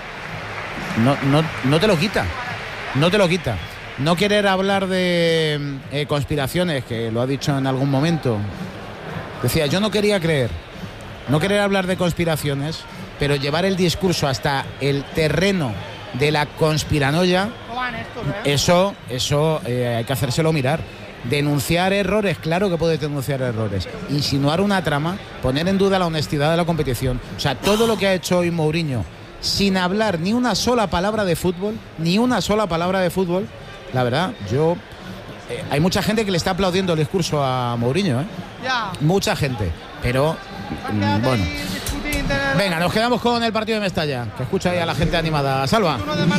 Speaker 2: No, no, no te lo quita. No te lo quita. No querer hablar de eh, conspiraciones, que lo ha dicho en algún momento. Decía, yo no quería creer. No querer hablar de conspiraciones, pero llevar el discurso hasta el terreno de la conspiranoia, eso, eso eh, hay que hacérselo mirar. Denunciar errores, claro que puede denunciar errores. Insinuar una trama, poner en duda la honestidad de la competición. O sea, todo lo que ha hecho hoy Mourinho, sin hablar ni una sola palabra de fútbol, ni una sola palabra de fútbol, la verdad, yo... Eh, hay mucha gente que le está aplaudiendo el discurso a Mourinho, ¿eh? Mucha gente, pero mm, bueno. Venga, nos quedamos con el partido de Mestalla, que escucha ahí a la gente animada. Salva.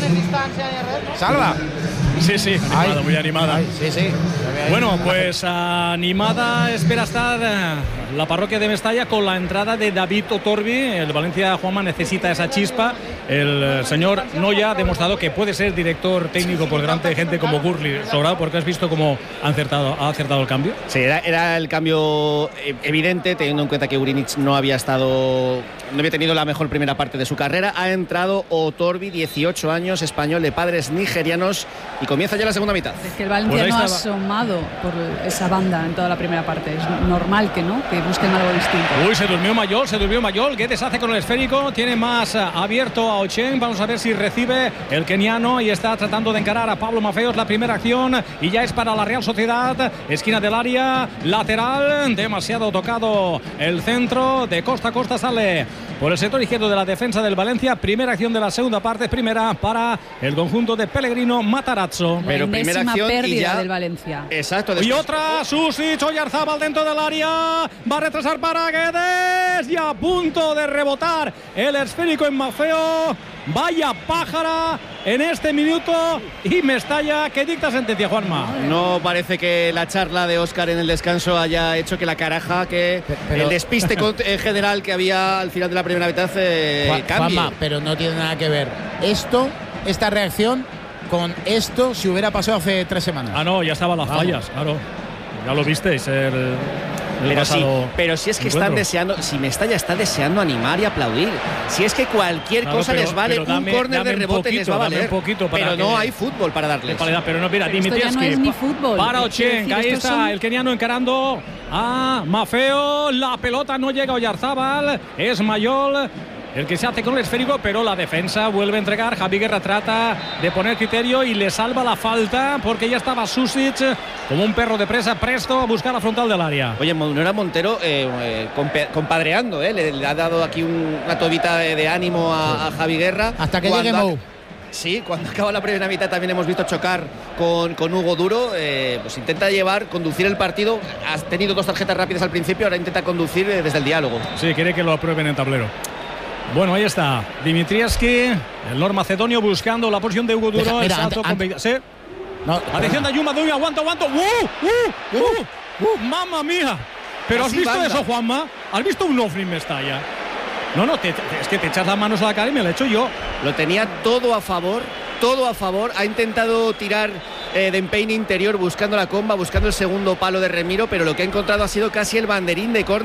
Speaker 2: Salva.
Speaker 1: Sí, sí, animada, ay, muy animada.
Speaker 2: Ay, sí, sí.
Speaker 1: Bueno, pues animada espera estar la parroquia de Mestalla con la entrada de David Otorbi. El Valencia, Juanma, necesita esa chispa. El señor Noya ha demostrado que puede ser director técnico por delante de gente como Gurli, sobrado, porque has visto cómo ha acertado, ha acertado el cambio.
Speaker 3: Sí, era, era el cambio evidente, teniendo en cuenta que Urinic no había estado, no había tenido la mejor primera parte de su carrera. Ha entrado Otorbi, dieciocho años, español, de padres nigerianos, y comienza ya la segunda mitad.
Speaker 7: Es que el Valencia pues no ha asomado por esa banda en toda la primera parte. Es normal que no, que busquen algo distinto.
Speaker 1: Uy, se durmió Mayol, se durmió Mayol. Guedes hace con el esférico, tiene más abierto a Ochen. Vamos a ver si recibe el keniano y está tratando de encarar a Pablo Mafeos. La primera acción y ya es para la Real Sociedad. Esquina del área, lateral, demasiado tocado el centro. De costa a costa sale por el sector izquierdo de la defensa del Valencia. Primera acción de la segunda parte, primera para el conjunto de Pellegrino Matarazzo.
Speaker 3: Pero primera acción
Speaker 7: pérdida
Speaker 3: y ya...
Speaker 7: del Valencia.
Speaker 3: Exacto.
Speaker 1: Después... Y otra, Susi, Oyarzábal dentro del área. Va a retrasar para Guedes y a punto de rebotar el esférico en Mafeo. Vaya pájara en este minuto y Mestalla que dicta sentencia, Juanma.
Speaker 3: No parece que la charla de Óscar en el descanso haya hecho que la caraja, que pero... el despiste en general que había al final de la primera mitad eh,
Speaker 2: Juan,
Speaker 3: cambie.
Speaker 2: Juanma, pero no tiene nada que ver esto, esta reacción con esto si hubiera pasado hace tres semanas.
Speaker 1: Ah, no, ya estaban las fallas, claro. Ya lo visteis el, el
Speaker 3: pero sí,
Speaker 1: pasado
Speaker 3: pero si es que
Speaker 1: encuentro.
Speaker 3: están deseando, si Mestalla está deseando animar y aplaudir, si es que cualquier
Speaker 1: Claro,
Speaker 3: cosa
Speaker 1: pero-
Speaker 3: les vale,
Speaker 1: pero dame-
Speaker 3: un córner
Speaker 1: dame
Speaker 3: de
Speaker 1: un
Speaker 3: rebote les
Speaker 1: poquito,
Speaker 3: va a
Speaker 1: dame
Speaker 3: valer,
Speaker 1: un poquito para
Speaker 3: pero
Speaker 1: que-
Speaker 3: no hay fútbol para darles.
Speaker 1: Pero no, mira,
Speaker 7: Pero esto ya
Speaker 1: Dimitrievski
Speaker 7: no es ni fútbol.
Speaker 1: para
Speaker 7: Quiero
Speaker 1: Ochen,
Speaker 7: decir,
Speaker 1: ahí
Speaker 7: estos
Speaker 1: está
Speaker 7: son-
Speaker 1: el keniano encarando a Mafeo, la pelota no llega a Oyarzábal, es Mayol el que se hace con el esférico, pero la defensa vuelve a entregar. Javi Guerra trata de poner criterio y le salva la falta porque ya estaba Susic como un perro de presa presto a buscar la frontal del área.
Speaker 3: Oye, Nora Montero eh, eh, compa- compadreando, eh, le, le ha dado aquí un- una tobita de, de ánimo a, a Javi Guerra.
Speaker 2: Hasta que
Speaker 3: Cuando
Speaker 2: llegue
Speaker 3: ha-
Speaker 2: Mou.
Speaker 3: Sí, cuando acaba la primera mitad también hemos visto chocar con, con Hugo Duro. Eh, pues intenta llevar, conducir el partido. Has tenido dos tarjetas rápidas al principio, ahora intenta conducir eh, desde el diálogo.
Speaker 1: Sí, quiere que lo aprueben en tablero. Bueno, ahí está Dimitrievski, el normacedonio buscando la posición de Hugo Duro.
Speaker 2: Deja,
Speaker 1: el
Speaker 2: mira,
Speaker 1: salto
Speaker 2: ante-
Speaker 1: con veinte- sí.
Speaker 2: No,
Speaker 1: Atención de Ayuma, Duño, aguanta, aguanta. ¡Uh! ¡Uh! ¡Uh! ¡Uh! ¡Mamma mía! ¿Pero has
Speaker 3: Así
Speaker 1: visto
Speaker 3: banda.
Speaker 1: eso, Juanma? ¿Has visto un Ofri Mestalla? No, no, te- te- es que te echas las manos a la cara y me lo he hecho yo.
Speaker 3: Lo tenía todo a favor, todo a favor. Ha intentado tirar eh, de empeine interior buscando la comba, buscando el segundo palo de Remiro, pero lo que ha encontrado ha sido casi el banderín de córner.